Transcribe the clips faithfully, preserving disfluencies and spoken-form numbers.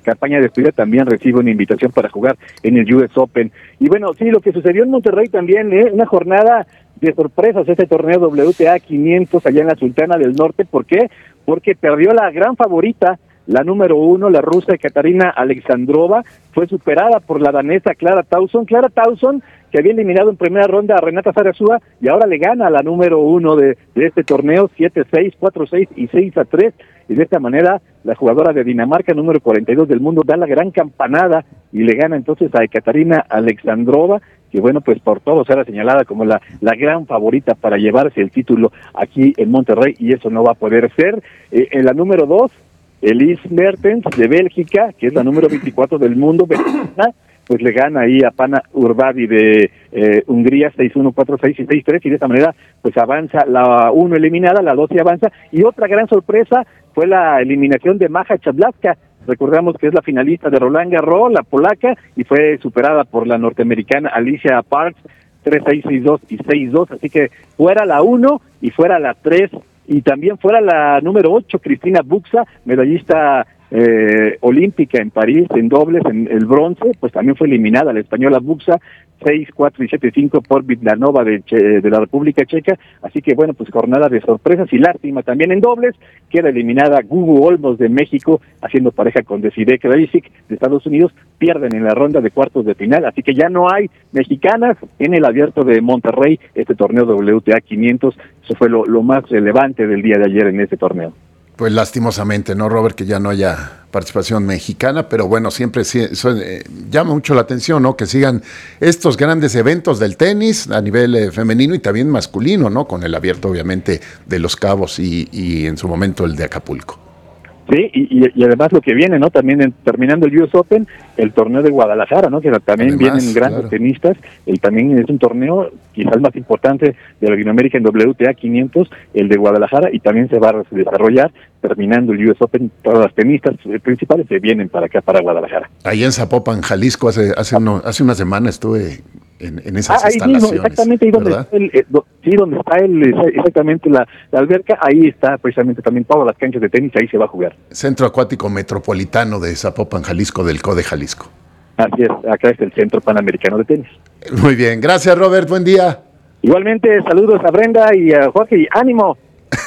campaña de despedida también recibe una invitación para jugar en el U S Open. Y bueno, sí, lo que sucedió en Monterrey también, ¿eh? Una jornada de sorpresas, este torneo W T A quinientos allá en la Sultana del Norte. ¿Por qué? Porque perdió la gran favorita, la número uno, la rusa Ekaterina Alexandrova, fue superada por la danesa Clara Tauson. Clara Tauson, que había eliminado en primera ronda a Renata Sarasúa, y ahora le gana a la número uno de, de este torneo, siete seis, cuatro seis y seis a tres, y de esta manera la jugadora de Dinamarca, número cuarenta y dos del mundo, da la gran campanada y le gana entonces a Ekaterina Alexandrova, que bueno, pues por todos era señalada como la, la gran favorita para llevarse el título aquí en Monterrey, y eso no va a poder ser. Eh, en la número dos, Elise Mertens de Bélgica, que es la número veinticuatro del mundo, pues le gana ahí a Pana Urbavi de eh, Hungría seis uno, cuatro seis y seis tres, y de esta manera pues avanza la uno eliminada, la dos y avanza. Y otra gran sorpresa fue la eliminación de Maja Chadlaska. Recordamos que es la finalista de Roland Garros, la polaca, y fue superada por la norteamericana Alicia Parks, tres seis, seis dos y seis dos, así que fuera la uno y fuera la tres, y también fuera la número ocho, Cristina Buxa, medallista eh, olímpica en París, en dobles, en el bronce, pues también fue eliminada la española Buxa, seis cuatro y siete cinco por Vitlanova de, che, de la República Checa. Así que bueno, pues jornada de sorpresas y lástima también en dobles, queda eliminada Gugu Olmos de México, haciendo pareja con Desiree Krajicik de Estados Unidos, pierden en la ronda de cuartos de final, así que ya no hay mexicanas en el Abierto de Monterrey, este torneo W T A quinientos. Eso fue lo, lo más relevante del día de ayer en este torneo. Pues lastimosamente, ¿no, Robert? Que ya no haya participación mexicana, pero bueno, siempre sí, eso, eh, llama mucho la atención, ¿no? Que sigan estos grandes eventos del tenis a nivel eh, femenino y también masculino, ¿no? Con el Abierto, obviamente, de Los Cabos y, y en su momento el de Acapulco. Sí, y, y además lo que viene, ¿no? También en, terminando el U S Open, el torneo de Guadalajara, ¿no? Que también además, vienen grandes claro. tenistas, el también es un torneo quizás más importante de Latinoamérica en W T A quinientos, el de Guadalajara, y también se va a desarrollar terminando el U S Open, todas las tenistas principales se vienen para acá, para Guadalajara. Ahí en Zapopan, Jalisco, hace hace, uno, hace una semana estuve en, en esas ah, ahí instalaciones. Mismo, exactamente, ahí donde está el, eh, do, sí, donde está el, exactamente la, la alberca, ahí está precisamente también todas las canchas de tenis, ahí se va a jugar. Centro Acuático Metropolitano de Zapopan, Jalisco, del CODE Jalisco. Así es, acá es el Centro Panamericano de Tenis. Muy bien, gracias Robert, buen día. Igualmente, saludos a Brenda y a Jorge, y ánimo.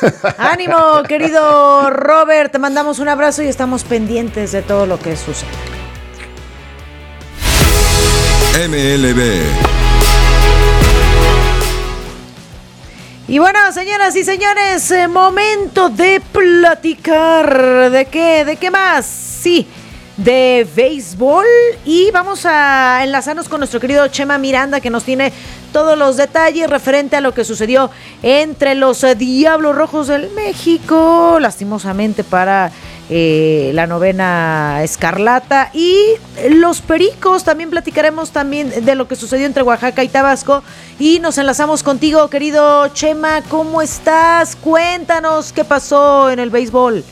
Ánimo, querido Robert, te mandamos un abrazo y estamos pendientes de todo lo que sucede. M L B. Y bueno, señoras y señores, eh, momento de platicar. ¿De qué? ¿De qué más? Sí, de béisbol. Y vamos a enlazarnos con nuestro querido Chema Miranda, que nos tiene todos los detalles referente a lo que sucedió entre los eh, Diablos Rojos del México, lastimosamente para eh, la novena Escarlata, y los Pericos. También platicaremos también de lo que sucedió entre Oaxaca y Tabasco, y nos enlazamos contigo, querido Chema. ¿Cómo estás? Cuéntanos qué pasó en el béisbol.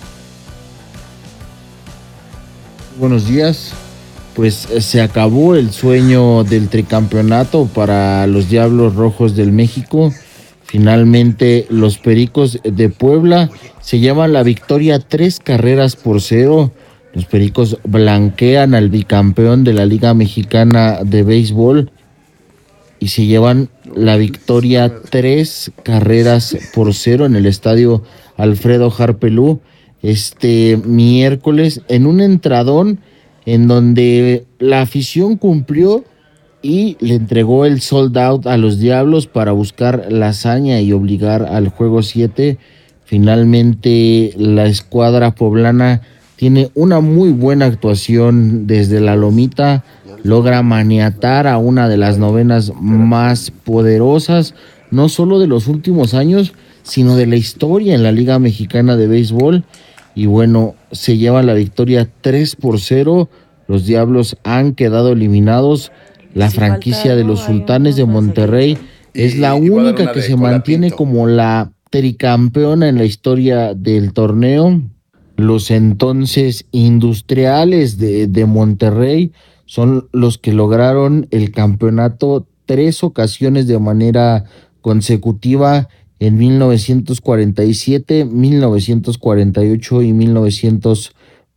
Buenos días. Pues se acabó el sueño del tricampeonato para los Diablos Rojos del México. Finalmente los Pericos de Puebla se llevan la victoria tres carreras por cero. Los Pericos blanquean al bicampeón de la Liga Mexicana de Béisbol y se llevan la victoria tres carreras por cero en el estadio Alfredo Harpelú este miércoles, en un entradón en donde la afición cumplió y le entregó el sold out a los Diablos para buscar la hazaña y obligar al juego siete. Finalmente la escuadra poblana tiene una muy buena actuación desde la lomita, logra maniatar a una de las novenas más poderosas, no solo de los últimos años, sino de la historia en la Liga Mexicana de Béisbol. Y bueno, se lleva la victoria tres por cero. Los Diablos han quedado eliminados. La franquicia de los Sultanes de Monterrey es la única que se mantiene como la tricampeona en la historia del torneo. Los entonces Industriales de, de Monterrey son los que lograron el campeonato tres ocasiones de manera consecutiva, en mil novecientos cuarenta y siete, mil novecientos cuarenta y ocho y mil novecientos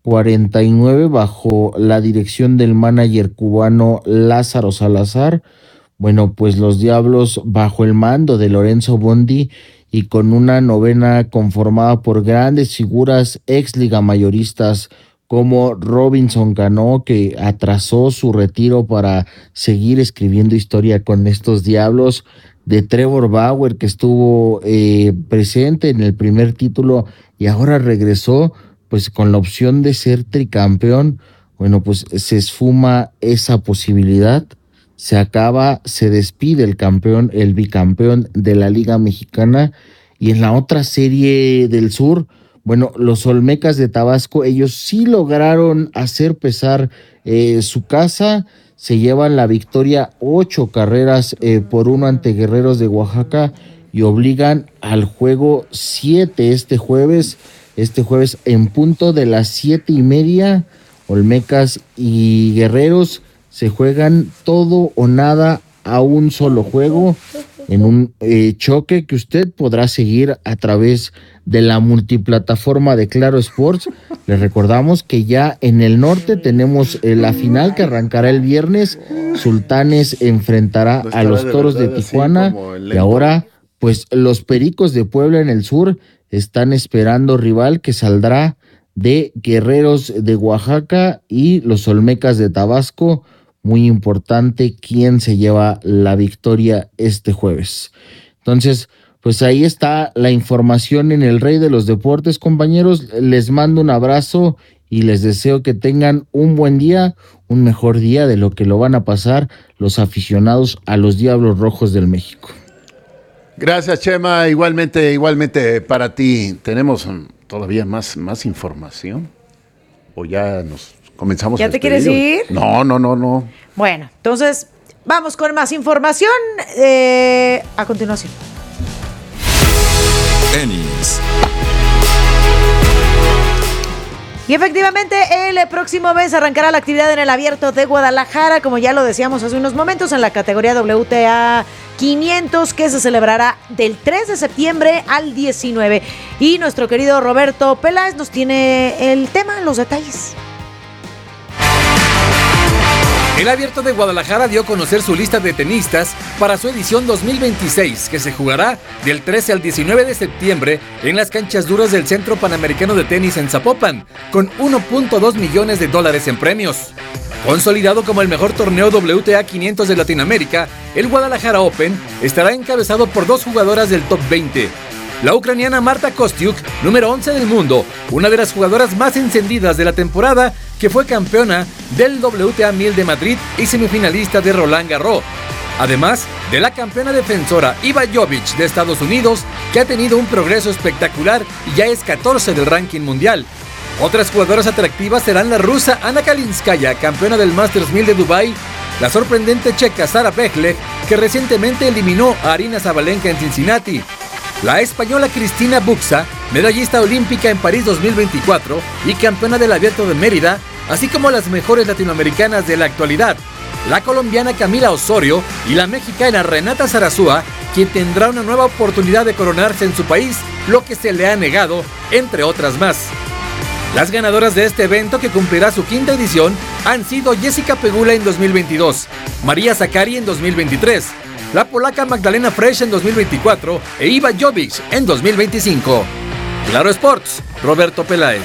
cuarenta y nueve bajo la dirección del manager cubano Lázaro Salazar. Bueno, pues los Diablos bajo el mando de Lorenzo Bondi y con una novena conformada por grandes figuras ex liga mayoristas como Robinson Cano, que atrasó su retiro para seguir escribiendo historia con estos Diablos, de Trevor Bauer, que estuvo eh, presente en el primer título y ahora regresó pues con la opción de ser tricampeón. Bueno, pues se esfuma esa posibilidad, se acaba, se despide el campeón, el bicampeón de la Liga Mexicana. Y en la otra serie del sur, bueno, los Olmecas de Tabasco, ellos sí lograron hacer pesar eh, su casa, se llevan la victoria ocho carreras eh, por uno ante Guerreros de Oaxaca y obligan al juego siete este jueves, este jueves en punto de las siete y media, Olmecas y Guerreros se juegan todo o nada a un solo juego en un eh, choque que usted podrá seguir a través de la multiplataforma de Claro Sports. Les recordamos que ya en el norte tenemos eh, la final que arrancará el viernes. Sultanes enfrentará a los Toros de Tijuana y ahora pues los Pericos de Puebla en el sur están esperando rival que saldrá de Guerreros de Oaxaca y los Olmecas de Tabasco. Muy importante quién se lleva la victoria este jueves. Entonces, pues ahí está la información en el Rey de los Deportes, compañeros. Les mando un abrazo y les deseo que tengan un buen día, un mejor día de lo que lo van a pasar los aficionados a los Diablos Rojos del México. Gracias, Chema. Igualmente, igualmente para ti. ¿Tenemos todavía más, más información? ¿O ya nos comenzamos? ¿Ya te quieres ir? No, no, no, no. Bueno, entonces vamos con más información eh, a continuación. Tenis. Y efectivamente, el próximo mes arrancará la actividad en el Abierto de Guadalajara, como ya lo decíamos hace unos momentos, en la categoría W T A quinientos, que se celebrará del tres de septiembre al diecinueve. Y nuestro querido Roberto Peláez nos tiene el tema, los detalles. El Abierto de Guadalajara dio a conocer su lista de tenistas para su edición dos mil veintiséis, que se jugará del trece al diecinueve de septiembre en las canchas duras del Centro Panamericano de Tenis en Zapopan, con uno punto dos millones de dólares en premios. Consolidado como el mejor torneo W T A quinientos de Latinoamérica, el Guadalajara Open estará encabezado por dos jugadoras del top veinte. La ucraniana Marta Kostyuk, número once del mundo, una de las jugadoras más encendidas de la temporada, que fue campeona del W T A mil de Madrid y semifinalista de Roland Garros. Además de la campeona defensora Iva Jovic de Estados Unidos, que ha tenido un progreso espectacular y ya es catorce del ranking mundial. Otras jugadoras atractivas serán la rusa Ana Kalinskaya, campeona del Masters mil de Dubái, la sorprendente checa Sara Pekle, que recientemente eliminó a Arina Sabalenka en Cincinnati, la española Cristina Buxa, medallista olímpica en París dos mil veinticuatro y campeona del Abierto de Mérida, así como las mejores latinoamericanas de la actualidad, la colombiana Camila Osorio y la mexicana Renata Zarazúa, quien tendrá una nueva oportunidad de coronarse en su país, lo que se le ha negado, entre otras más. Las ganadoras de este evento, que cumplirá su quinta edición, han sido Jessica Pegula en dos mil veintidós, María Zakari en dos mil veintitrés, la polaca Magdalena Fresh en dos mil veinticuatro e Iva Jovic en dos mil veinticinco. Claro Sports, Roberto Peláez.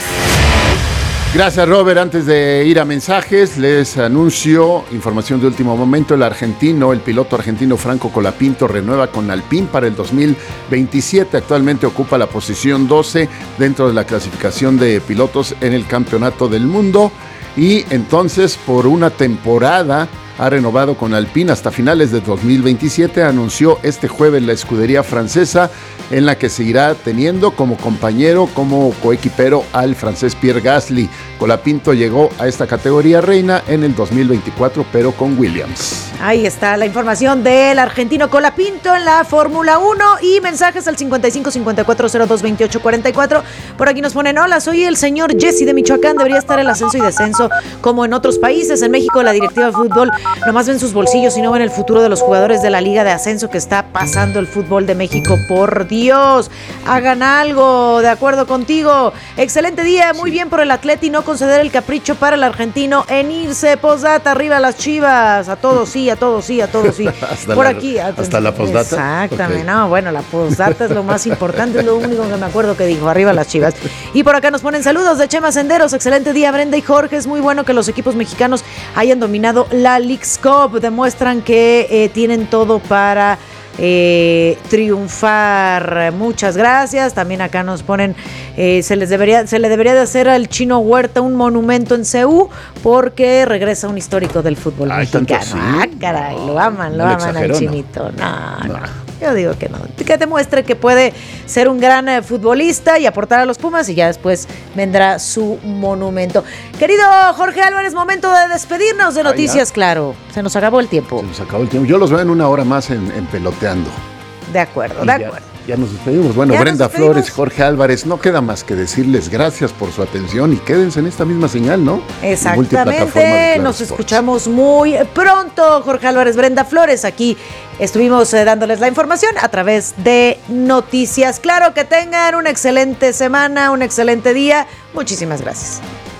Gracias, Robert. Antes de ir a mensajes, les anuncio información de último momento. El argentino, el piloto argentino Franco Colapinto renueva con Alpine para el dos mil veintisiete. Actualmente ocupa la posición doce dentro de la clasificación de pilotos en el Campeonato del Mundo. Y entonces, por una temporada, ha renovado con Alpine hasta finales de dos mil veintisiete. Anunció este jueves la escudería francesa, en la que seguirá teniendo como compañero, como coequipero al francés Pierre Gasly. Colapinto llegó a esta categoría reina en el dos mil veinticuatro, pero con Williams. Ahí está la información del argentino Colapinto en la Fórmula uno. Y mensajes al cincuenta y cinco cincuenta y cuatro cero dos veintiocho cuarenta y cuatro. Por aquí nos ponen: hola, soy el señor Jesse de Michoacán. Debería estar el ascenso y descenso como en otros países. En México la directiva de fútbol nomás ven sus bolsillos y no ven el futuro de los jugadores de la Liga de Ascenso que está pasando el fútbol de México. Por Dios, hagan algo, de acuerdo contigo. Excelente día, muy bien por el Atleti no conceder el capricho para el argentino en irse. Postdata, arriba las Chivas. A todos sí, a todos sí, a todos sí. Por la, aquí. Hasta la postdata. Exactamente, okay. No, bueno, la postdata es lo más importante, es lo único que me acuerdo que dijo, arriba las Chivas. Y por acá nos ponen saludos de Chema Senderos. Excelente día, Brenda y Jorge. Es muy bueno que los equipos mexicanos hayan dominado la Leagues Cup. Demuestran que eh, tienen todo para eh, triunfar. Muchas gracias. También acá nos ponen, eh, se les debería, se le debería de hacer al Chino Huerta un monumento en C U porque regresa un histórico del fútbol Ay, mexicano. ¿tanto Ah, sí? caray, No, lo aman, lo no le aman exageró, al ¿no? Chinito. No, no, No. Yo digo que no. Que demuestre que puede ser un gran eh, futbolista y aportar a los Pumas y ya después vendrá su monumento. Querido Jorge Álvarez, momento de despedirnos de Ah, Noticias ya. Claro. Se nos acabó el tiempo. Se nos acabó el tiempo. Yo los veo en una hora más en, en Peloteando. De acuerdo, Y de ya, acuerdo. ya nos despedimos. Bueno, Ya nos Brenda despedimos. Flores, Jorge Álvarez, no queda más que decirles gracias por su atención y quédense en esta misma señal, ¿no? Multiplataforma de Exactamente, Claro nos Sports. escuchamos muy pronto. Jorge Álvarez, Brenda Flores, aquí estuvimos eh, dándoles la información a través de Noticias Claro. Que tengan una excelente semana, un excelente día. Muchísimas gracias.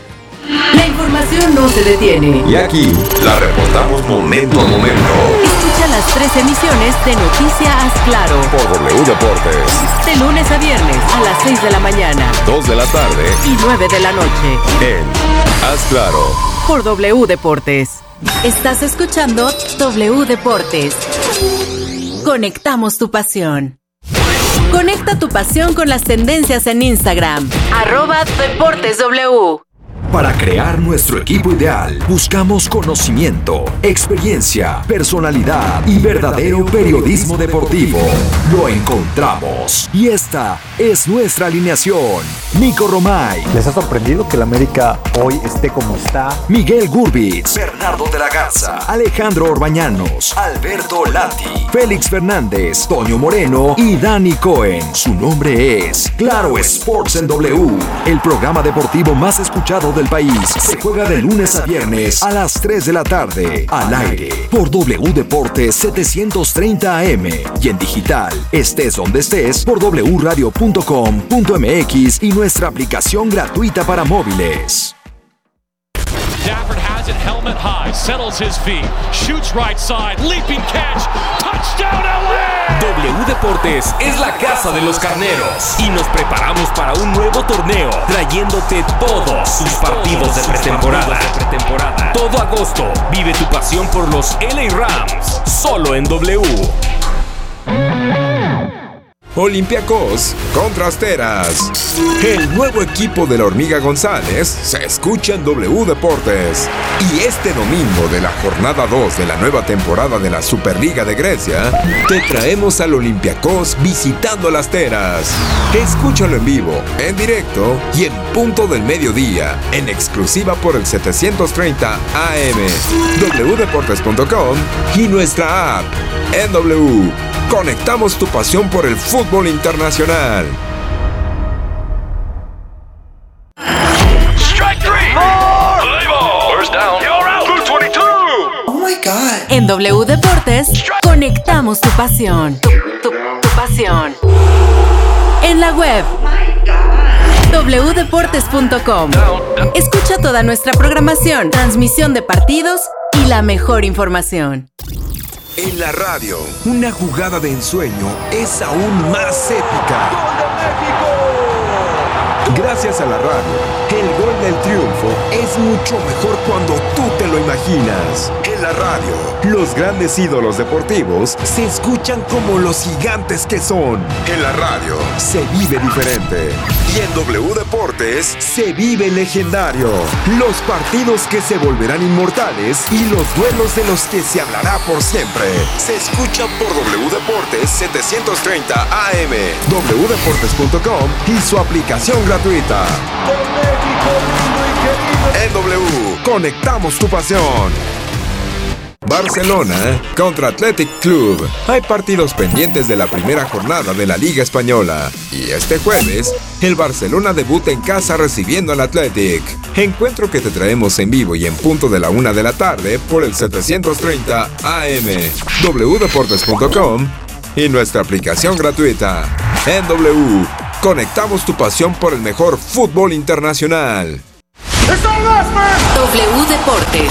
La información no se detiene. Y aquí la reportamos momento a momento Escucha las tres emisiones de Noticias Claro. por W Deportes. De lunes a viernes a las seis de la mañana dos de la tarde y nueve de la noche. en Haz Claro. Por W Deportes. Estás escuchando W Deportes. Conectamos tu pasión. Conecta tu pasión con las tendencias en Instagram. Arroba Deportes W. Para crear nuestro equipo ideal, buscamos conocimiento, experiencia, personalidad y verdadero periodismo deportivo. Lo encontramos. Y esta es nuestra alineación. Nico Romay. ¿Les ha sorprendido que el América hoy esté como está? Miguel Gurbitz. Bernardo de la Garza. Alejandro Orbañanos. Alberto Lati. Félix Fernández. Toño Moreno. Y Dani Cohen. Su nombre es Claro Sports en W. El programa deportivo más escuchado del país. Se juega de lunes a viernes a las tres de la tarde. Al aire. Por W Deportes setecientos treinta A M. Y en digital. Estés donde estés. Por w radio punto com punto m x y nuestra aplicación gratuita para móviles. Stafford has it, helmet high, settles his feet, shoots right side, leaping catch, touchdown L A! W Deportes es la casa de los carneros y nos preparamos para un nuevo torneo, trayéndote todos sus partidos de pretemporada. Todo agosto, vive tu pasión por los L A Rams, solo en W. Olympiacos contra Asteras. El nuevo equipo de la Hormiga González se escucha en W Deportes. Y este domingo de la jornada dos de la nueva temporada de la Superliga de Grecia, te traemos al Olympiacos visitando las Asteras. Escúchalo en vivo, en directo y en punto del mediodía, en exclusiva por el setecientos treinta A M, w deportes punto com y nuestra app en W. Conectamos tu pasión por el fútbol internacional. Strike three! Play ball! First down! You're out! Blue twenty-two! Oh my God. En W Deportes, conectamos tu pasión. Tu, tu, tu pasión. En la web. w deportes punto com. Escucha toda nuestra programación, transmisión de partidos y la mejor información. En la radio, una jugada de ensueño es aún más épica. ¡Gol de México! Gracias a la radio, el gol del triunfo es mucho mejor cuando tú te lo imaginas. En la radio, los grandes ídolos deportivos se escuchan como los gigantes que son. En la radio, se vive diferente. Y en W Deportes, se vive legendario. Los partidos que se volverán inmortales y los duelos de los que se hablará por siempre. Se escuchan por W Deportes setecientos treinta A M, w deportes punto com y su aplicación gratuita. En W, conectamos tu pasión. Barcelona contra Athletic Club. Hay partidos pendientes de la primera jornada de la Liga Española. Y este jueves, el Barcelona debuta en casa recibiendo al Athletic. Encuentro que te traemos en vivo y en punto de la una de la tarde por el setecientos treinta A M, doble u deportes punto com y nuestra aplicación gratuita. En W, conectamos tu pasión por el mejor fútbol internacional. W Deportes.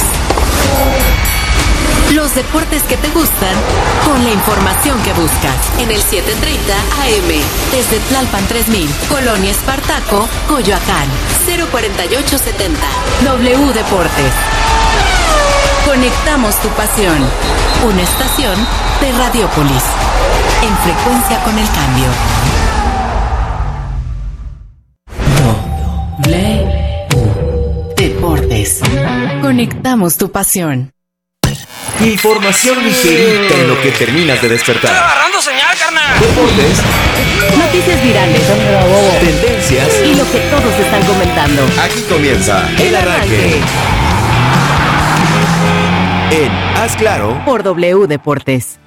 Los deportes que te gustan con la información que buscas en el setecientos treinta A M desde Tlalpan tres mil, Colonia Espartaco, Coyoacán, cero cuarenta y ocho setenta. W Deportes. Conectamos tu pasión. Una estación de Radiópolis. En frecuencia con el cambio. W Deportes. Conectamos tu pasión. Información ligerita en lo que terminas de despertar. ¡Estoy agarrando señal, carnal! Deportes. Noticias virales. Tendencias. Y lo que todos están comentando. Aquí comienza El Arranque. En Haz Claro. Por W Deportes.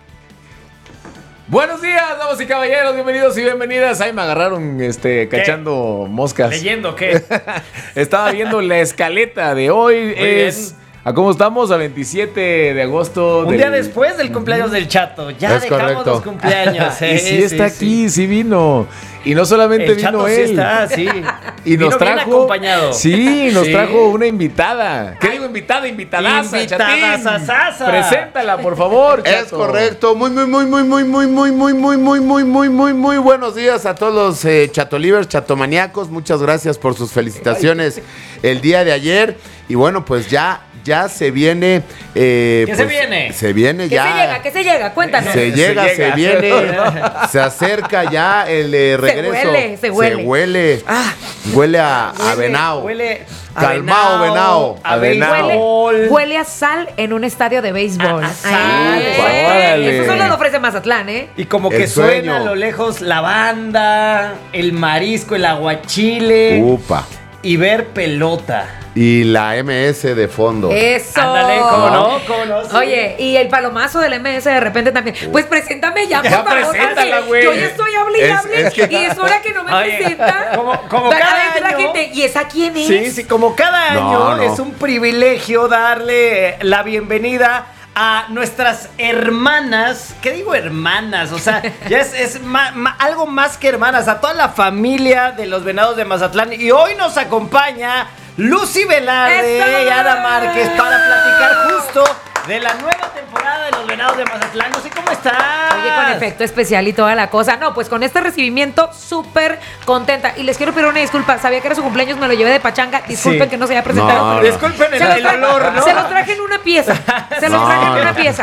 Buenos días, damas y caballeros, bienvenidos y bienvenidas. Ahí me agarraron este, cachando ¿Qué? moscas. ¿Leyendo qué? Estaba viendo la escaleta de hoy. Muy es... bien. ¿A cómo estamos? A veintisiete de agosto. Un del... día después del cumpleaños del Chato. Ya es dejamos correcto. los cumpleaños. Sí, y sí, sí está sí, aquí, sí. sí vino. Y no solamente el vino Chato él. Sí está, sí. Y vino nos trajo. bien acompañado. Sí, nos sí. trajo una invitada. ¿Qué digo invitada? Invitadaza, Invitadaza. Preséntala, por favor, Chato. Es correcto. Muy, muy, muy, muy, muy, muy, muy, muy, muy, muy, muy, muy, muy, muy buenos días a todos los eh, chatolivers, chatomaniacos. Muchas gracias por sus felicitaciones el día de ayer. Y bueno, pues ya, ya se viene. Eh, ¿Qué pues, se viene? Se viene ¿Qué ya. se llega? ¿Qué se llega? Cuéntanos. Se, Se llega, se, llega. viene, se acerca ya el eh, regreso. Se huele, se huele. Se huele. Ah, huele a, a Huele- venao. Huele a Calmao, venao. A A venao. béisbol. huele, huele a sal en un estadio de béisbol. A- a sal, Ay, órale. eso solo lo ofrece Mazatlán, ¿eh? Y como El que sueño. suena a lo lejos la banda, el marisco, el aguachile Upa. y ver pelota. Y la M S de fondo. Eso. Ándale, ¿cómo no? ¿Cómo no? Sí. Oye, y el palomazo del M S de repente también. Pues preséntame ya, por Ya favor. preséntala, porque güey. Yo ya estoy hable y Es- hable. es que- Y es hora que no me Oye, presenta. como- como Van a cada decir la año- gente, ¿y esa quién es? Sí, sí, como cada año No, no. es un privilegio darle la bienvenida a nuestras hermanas. ¿Qué digo hermanas? O sea, ya es, es ma- ma- algo más que hermanas, a toda la familia de los Venados de Mazatlán. Y hoy nos acompaña Lucy Velarde ¡Eso! y Ana Márquez para platicar justo de la nueva temporada de los Venados de Mazatlán. No sé cómo estás. Oye, con efecto especial y toda la cosa. No, pues con este recibimiento súper contenta. Y les quiero pedir una disculpa. Sabía que era su cumpleaños, me lo llevé de pachanga. Disculpen Sí. que no se haya presentado. No, pero- no. Disculpen el, Se los, el traje, olor, ¿no? se los traje en una pieza. Se los No, traje en una no. pieza.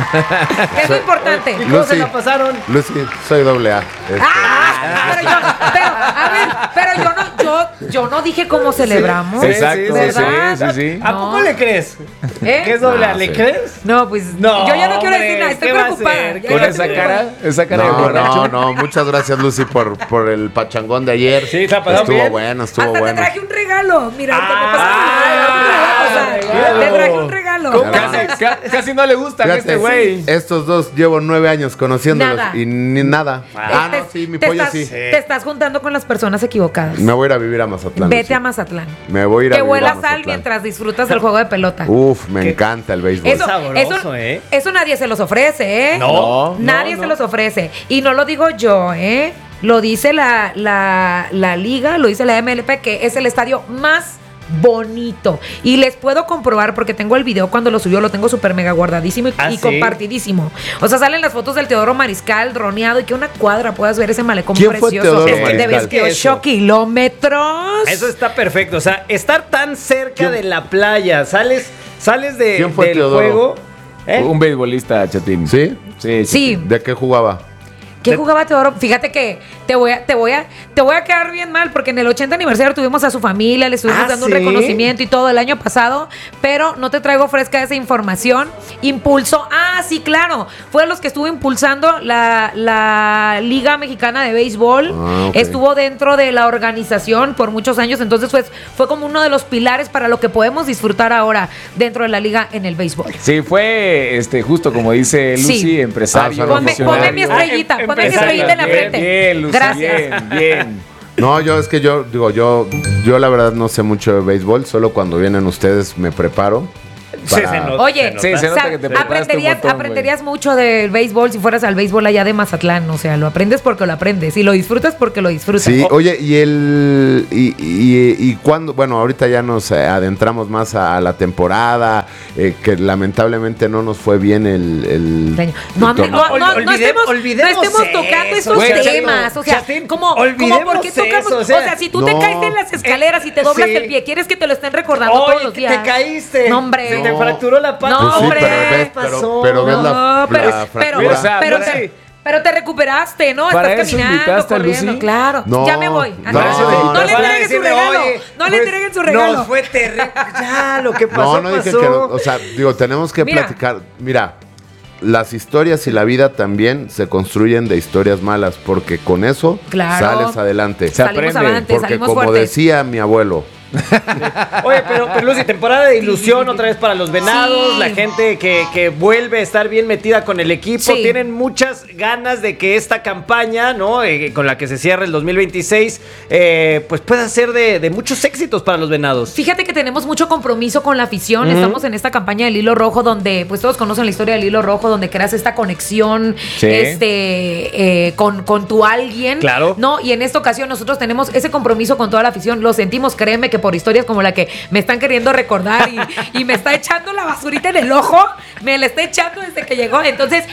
Es lo importante. ¿Y cómo Lucy. se la pasaron? Lucy, soy doble A. Este, Ah, pero yo, pero, a ver, pero yo no, yo, yo no dije cómo celebramos. Exacto, ¿verdad? sí, sí, sí. ¿A No. poco le crees? ¿Eh? ¿Qué es doble A? No, ¿Le sí. crees? No, pues No, yo ya no quiero hombre, decir nada, estoy ¿qué va a preocupada. hacer? Ya Con yo esa estoy cara, preocupada. esa cara de No, borracho. no, no, muchas gracias Lucy por, por el pachangón de ayer. Sí, ¿te la pasaron Estuvo bien? bueno, estuvo Hasta bueno. te traje un regalo. Mira, ahorita me Ah, pasaste un regalo. regalo. Te traje un regalo. ¿Cómo? Casi, ca- casi no le gusta a Fíjate, este güey. estos dos llevo nueve años conociéndolos Nada. y ni nada. Ah, Te- no, sí, mi te pollo estás, sí. Te estás juntando con las personas equivocadas. Me voy a ir a vivir a Mazatlán. Vete Lucy. a Mazatlán. Me voy a ir a Que vivir a huela sal Mazatlán. mientras disfrutas del juego de pelota. Uf, me ¿Qué? encanta el béisbol. Eso, sabroso, eso, ¿eh? eso nadie se los ofrece, ¿eh? No, Nadie no, se no. los ofrece. Y no lo digo yo, ¿eh? Lo dice la, la, la liga, lo dice la M L P, que es el estadio más bonito. Y les puedo comprobar, porque tengo el video cuando lo subió, lo tengo súper mega guardadísimo y, ¿Ah, y sí? compartidísimo. O sea, salen las fotos del Teodoro Mariscal droneado y que una cuadra puedas ver ese malecón ¿Quién fue precioso. Teodoro Es que de Mariscal? veintiocho kilómetros. Eso está perfecto. O sea, estar tan cerca ¿Quién? de la playa. Sales, sales de, ¿Quién fue del Teodoro? juego. ¿eh? Un beisbolista, Chatín. ¿Sí? Sí, Sí, ¿De qué jugaba? ¿Qué jugaba Teodoro? Fíjate que te voy a, te voy a, te voy a quedar bien mal, porque en el ochenta aniversario tuvimos a su familia, le estuvimos ¿Ah, dando sí? un reconocimiento y todo el año pasado, pero no te traigo fresca esa información. Impulsó, ah, sí, claro, fue de los que estuvo impulsando la, la Liga Mexicana de Béisbol, Ah, ok. estuvo dentro de la organización por muchos años, entonces pues, fue como uno de los pilares para lo que podemos disfrutar ahora dentro de la liga en el béisbol. Sí, fue este justo como dice Lucy, Sí. empresario. Ah, Ponme, funcionario. ponme mi estrellita, Ah, em- ponme mi empresario. estrellita en la Bien, frente. bien, Lucy, Gracias. bien, bien. No, yo es que yo digo, yo, yo la verdad no sé mucho de béisbol, solo cuando vienen ustedes me preparo. Sí, para- se nota, Oye, se nota. Sí, se o nota sea, que te preparaste un aprenderías, montón, aprenderías mucho del béisbol si fueras al béisbol allá de Mazatlán. O sea, lo aprendes porque lo aprendes y lo disfrutas porque lo disfrutas. Sí, oye, y el y, y, y cuando, bueno, ahorita ya nos eh, adentramos más a, a la temporada, eh, que lamentablemente no nos fue bien el, el, Extraño. No, el no, no, torneo. no, no Olvide- estemos, no olvidemos estemos eso, tocando esos güey, temas. O sea, Chatín, como, como olvidemos porque tocamos. eso, O o sea, sea, si tú te no. caes en las escaleras y te Eh, doblas sí. el pie, ¿quieres que te lo estén recordando Oye, todos los que días? te caíste. No, hombre. Se te fracturó la pata. No, Pues sí, hombre. pero ves, ¿Qué pasó? pero, pero ves la, No, pero, la pero, fractura. O sea, pero, para- te, pero te recuperaste, ¿no? ¿Para Estás eso caminando, invitaste a corriendo, Lucy? claro. No, Ya me voy. no. Andrés, no, No, le para entreguen su decirle, regalo. oye, no le pues, entreguen su regalo. No, fue terrible. Ya, lo que pasó, No, no dije pasó. que no, o sea, digo, tenemos que Mira. platicar. Mira, las historias y la vida también se construyen de historias malas, porque con eso Claro. sales adelante. Se Salimos aprende, adelante, Porque salimos como fuertes. decía mi abuelo, Oye, pero, pero Lucy, temporada de ilusión otra vez para los venados, Sí. la gente que, que vuelve a estar bien metida con el equipo, Sí. tienen muchas ganas de que esta campaña, ¿no? Eh, con la que se cierra el dos mil veintiséis, eh, pues pueda ser de, de muchos éxitos para los venados. Fíjate que tenemos mucho compromiso con la afición. Ujú. Estamos en esta campaña del Hilo Rojo, donde pues todos conocen la historia del Hilo Rojo, donde creas esta conexión Sí. este, eh, con, con tu alguien. Claro. No, y en esta ocasión nosotros tenemos ese compromiso con toda la afición. Lo sentimos, créeme, que por historias como la que me están queriendo recordar y, y me está echando la basurita en el ojo, me la está echando desde que llegó. Entonces,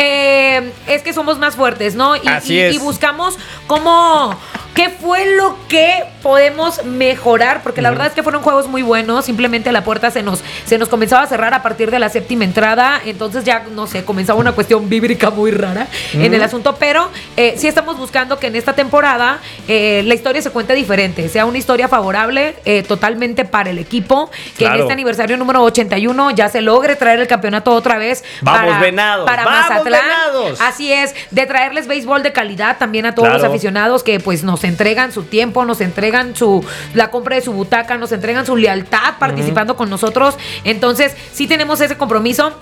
eh, es que somos más fuertes, ¿no? Y, Así y- es. y buscamos cómo, qué fue lo que podemos mejorar, porque la verdad es que fueron juegos muy buenos. Simplemente la puerta se nos, se nos comenzaba a cerrar a partir de la séptima entrada, entonces ya, no sé, comenzaba una cuestión bíblica muy rara en el asunto, pero eh, sí estamos buscando que en esta temporada eh, la historia se cuente diferente, sea una historia favorable eh, totalmente para el equipo, que Claro. en este aniversario número ochenta y uno ya se logre traer el campeonato otra vez. ¡Vamos, para, Venados! para ¡Vamos, Mazatlán. Venados! Así es, de traerles béisbol de calidad también a todos Claro. los aficionados que pues nos entregan su tiempo, nos entregan su la compra de su butaca, nos entregan su lealtad participando con nosotros. Entonces, sí tenemos ese compromiso.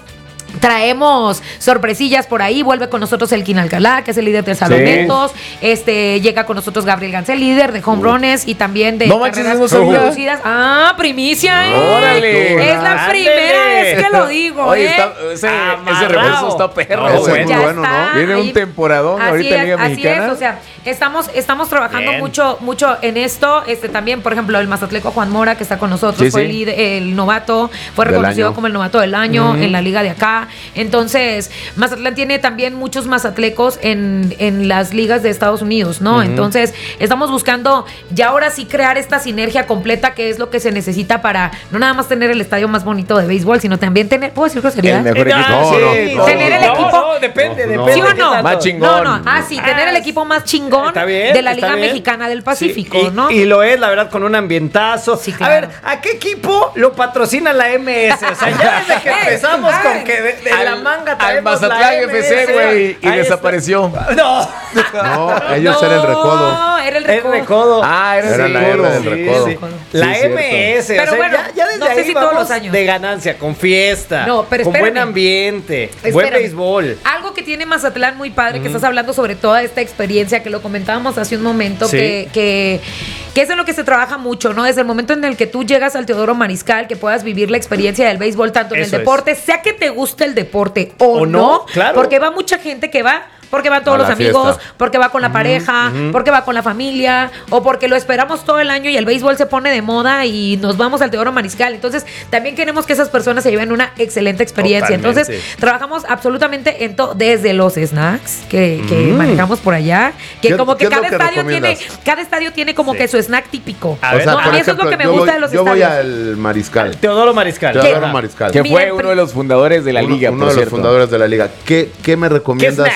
Traemos sorpresillas por ahí, vuelve con nosotros el Kin Alcalá, que es el líder de salvamentos, este llega con nosotros Gabriel Gansel, líder de home runs y también de No manches, carreras no sabía. producidas. Ah, primicia, ¿eh? Órale. Es la Ándele. primera vez que lo digo, Oye, ¿eh? está- ese, ese Amarrado. reverso está perro, No, ese güey. es muy Ya bueno, está. ¿no? Viene Ahí- un temporadón Así ahorita en es, Liga así Mexicana. es, o sea, estamos, estamos trabajando Bien. mucho, mucho en esto. Este también, por ejemplo, el mazatleco Juan Mora, que está con nosotros, Sí, fue sí. El, líder- el novato, fue Del reconocido año. como el novato del año en la liga de acá. Entonces, Mazatlán tiene también muchos mazatlecos en, en las ligas de Estados Unidos, ¿no? Entonces, estamos buscando ya ahora sí crear esta sinergia completa, que es lo que se necesita para no nada más tener el estadio más bonito de béisbol, sino también tener, ¿puedo decir groserías? El mejor Eh, equipo. ah, No, sí, no, tener el no, equipo- no, depende, No, no. depende. ¿Sí o qué no? tanto. Más chingón. No, no, ah, sí, tener el equipo más chingón Está bien, de la está Liga bien. Mexicana del Pacífico, Sí, y, ¿no? y lo es, la verdad, con un ambientazo. Sí, A claro. ver, ¿a qué equipo lo patrocina la M S? O sea, ya desde que Ey, empezamos ey. con que de, de la Al- manga al traemos Mazatlán la F C, M S, güey, y ahí está. desapareció. No, No, ellos eran el recodo. No, era el el recodo. recodo. Ah, era, Era el la recodo. R del recodo. Sí, sí. La Sí, M S, Pero o sea, bueno, ya, ya desde no sé ahí si todos vamos los años. de ganancia, con fiesta, No, pero con espérame. buen ambiente, buen Espérame. béisbol. Algo que tiene Mazatlán muy padre, que estás hablando sobre toda esta experiencia, que lo comentábamos hace un momento, Sí. que, que, que es en lo que se trabaja mucho, ¿no? Desde el momento en el que tú llegas al Teodoro Mariscal, que puedas vivir la experiencia del béisbol, tanto en Eso el es. deporte, sea que te guste el deporte o, O no, no, claro. porque va mucha gente que va porque van todos A los la amigos, fiesta. porque va con la pareja, porque va con la familia, o porque lo esperamos todo el año y el béisbol se pone de moda y nos vamos al Teodoro Mariscal. Entonces, también queremos que esas personas se lleven una excelente experiencia. Totalmente. Entonces, trabajamos absolutamente en todo, desde los snacks que, que Mm. manejamos por allá, que ¿Qué- como qué que es lo cada que estadio tiene, recomiendas? cada estadio tiene como Sí. que su snack típico. A ver, ¿no? por A mí eso es lo que me yo gusta voy, de los yo voy estadios. al Mariscal. Teodoro Mariscal. Teodoro ¿Qué? Mariscal. Que Mi fue empre- uno de los fundadores de la Uno- liga, Uno por de los cierto. fundadores de la liga. ¿Qué, qué me recomiendas? snack? ¿Qué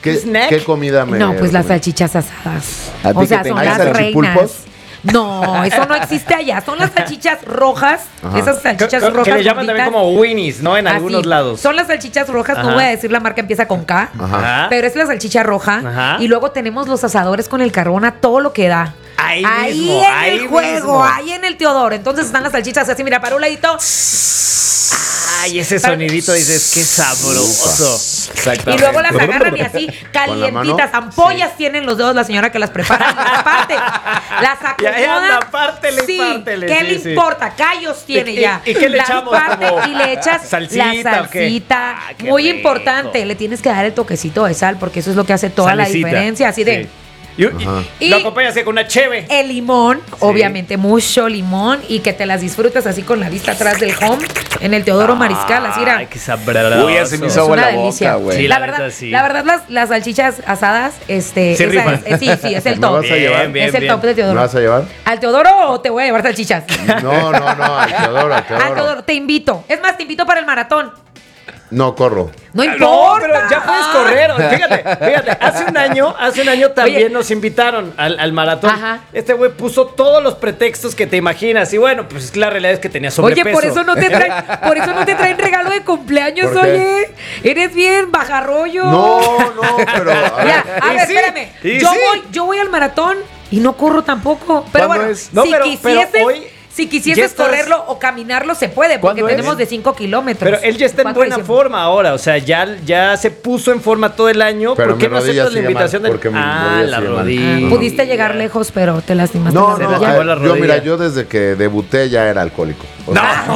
¿Qué, snack? ¿Qué comida me No, pues las recomiendas? salchichas asadas. ¿A ti O qué sea, te son encanta? las ¿Hay salchipulpos? reinas. No, eso no existe allá. Son las salchichas rojas. Ajá. Esas salchichas Que- rojas. Que le llaman también gorditas. como Winnie's, ¿no? En Así. algunos lados. Son las salchichas rojas, Ajá. no voy a decir la marca, empieza con K. Ajá. Pero es la salchicha roja. Ajá. Y luego tenemos los asadores con el carbón a todo lo que da. Ahí Ahí mismo, en ahí el juego, mismo. ahí en el Teodoro. Entonces están las salchichas así, mira, para un ladito. Ay, ese sonidito dices, qué sabroso. Y luego las agarran y así, ¿Con la mano? calientitas. Ampollas tienen los dedos la señora que las prepara. Y las parte. Las Y ahí anda, acomoda. pártele, sí, pártele, ¿qué sí, le sí. importa? Callos tiene ¿Y- ya. y qué le Las echamos? parte Como y le echas salsita, la ¿o qué? salsita. Ah, qué Muy rico. importante. Le tienes que dar el toquecito de sal porque eso es lo que hace toda Salecita. la diferencia. Así de. Sí. Y, y- Y- lo acompañas así con una cheve. El limón, obviamente mucho limón y que te las disfrutas así con la vista atrás del home en el Teodoro Mariscal, así era. Ay, qué sabroso. Uy, ya se me Es hizo agua una la boca, delicia. güey. Sí, la, la verdad, neta, sí. la verdad las, las salchichas asadas, este, Sí esa rifan. es- eh, sí, sí, es el ¿Me top. vas a llevar? Bien, es el bien. top de ¿Me Teodoro. vas a llevar? ¿Al Teodoro o te voy a llevar salchichas? No, no, no, al Teodoro, al Al Teodoro. Teodoro, te invito. Es más, te invito para el maratón. No, corro. No No, importa. pero ya puedes correr. Fíjate, fíjate, hace un año, hace un año también Oye. nos invitaron al, al maratón. Ajá. Este güey puso todos los pretextos que te imaginas. Y bueno, pues la realidad es que tenía sobrepeso. Oye, por eso no te traen, por eso no te traen regalo de cumpleaños, ¿Por qué? oye. Eres bien bajarrollo. No, no, pero. A Ya, ver, a Y ver, sí, espérame. y Yo sí. voy, yo voy al maratón y no corro tampoco. Pero ¿Cuándo bueno, es? No, si pero- pero quisieses, hoy si ya quisieses estás- correrlo o caminarlo, se puede, porque ¿Cuándo es? tenemos de cinco kilómetros. Pero él ya está en cuatro de buena diciembre. forma ahora. O sea, ya, ya se puso en forma todo el año. Pero ¿Por qué mi no rodilla aceptas la sigue mal, invitación del porque mi Ah, rodilla la sigue mal. rodilla. Ah, pudiste llegar lejos, pero te lastimaste No, la no, rodilla. llegó ah, la yo rodilla. mira, yo desde que debuté ya era alcohólico. O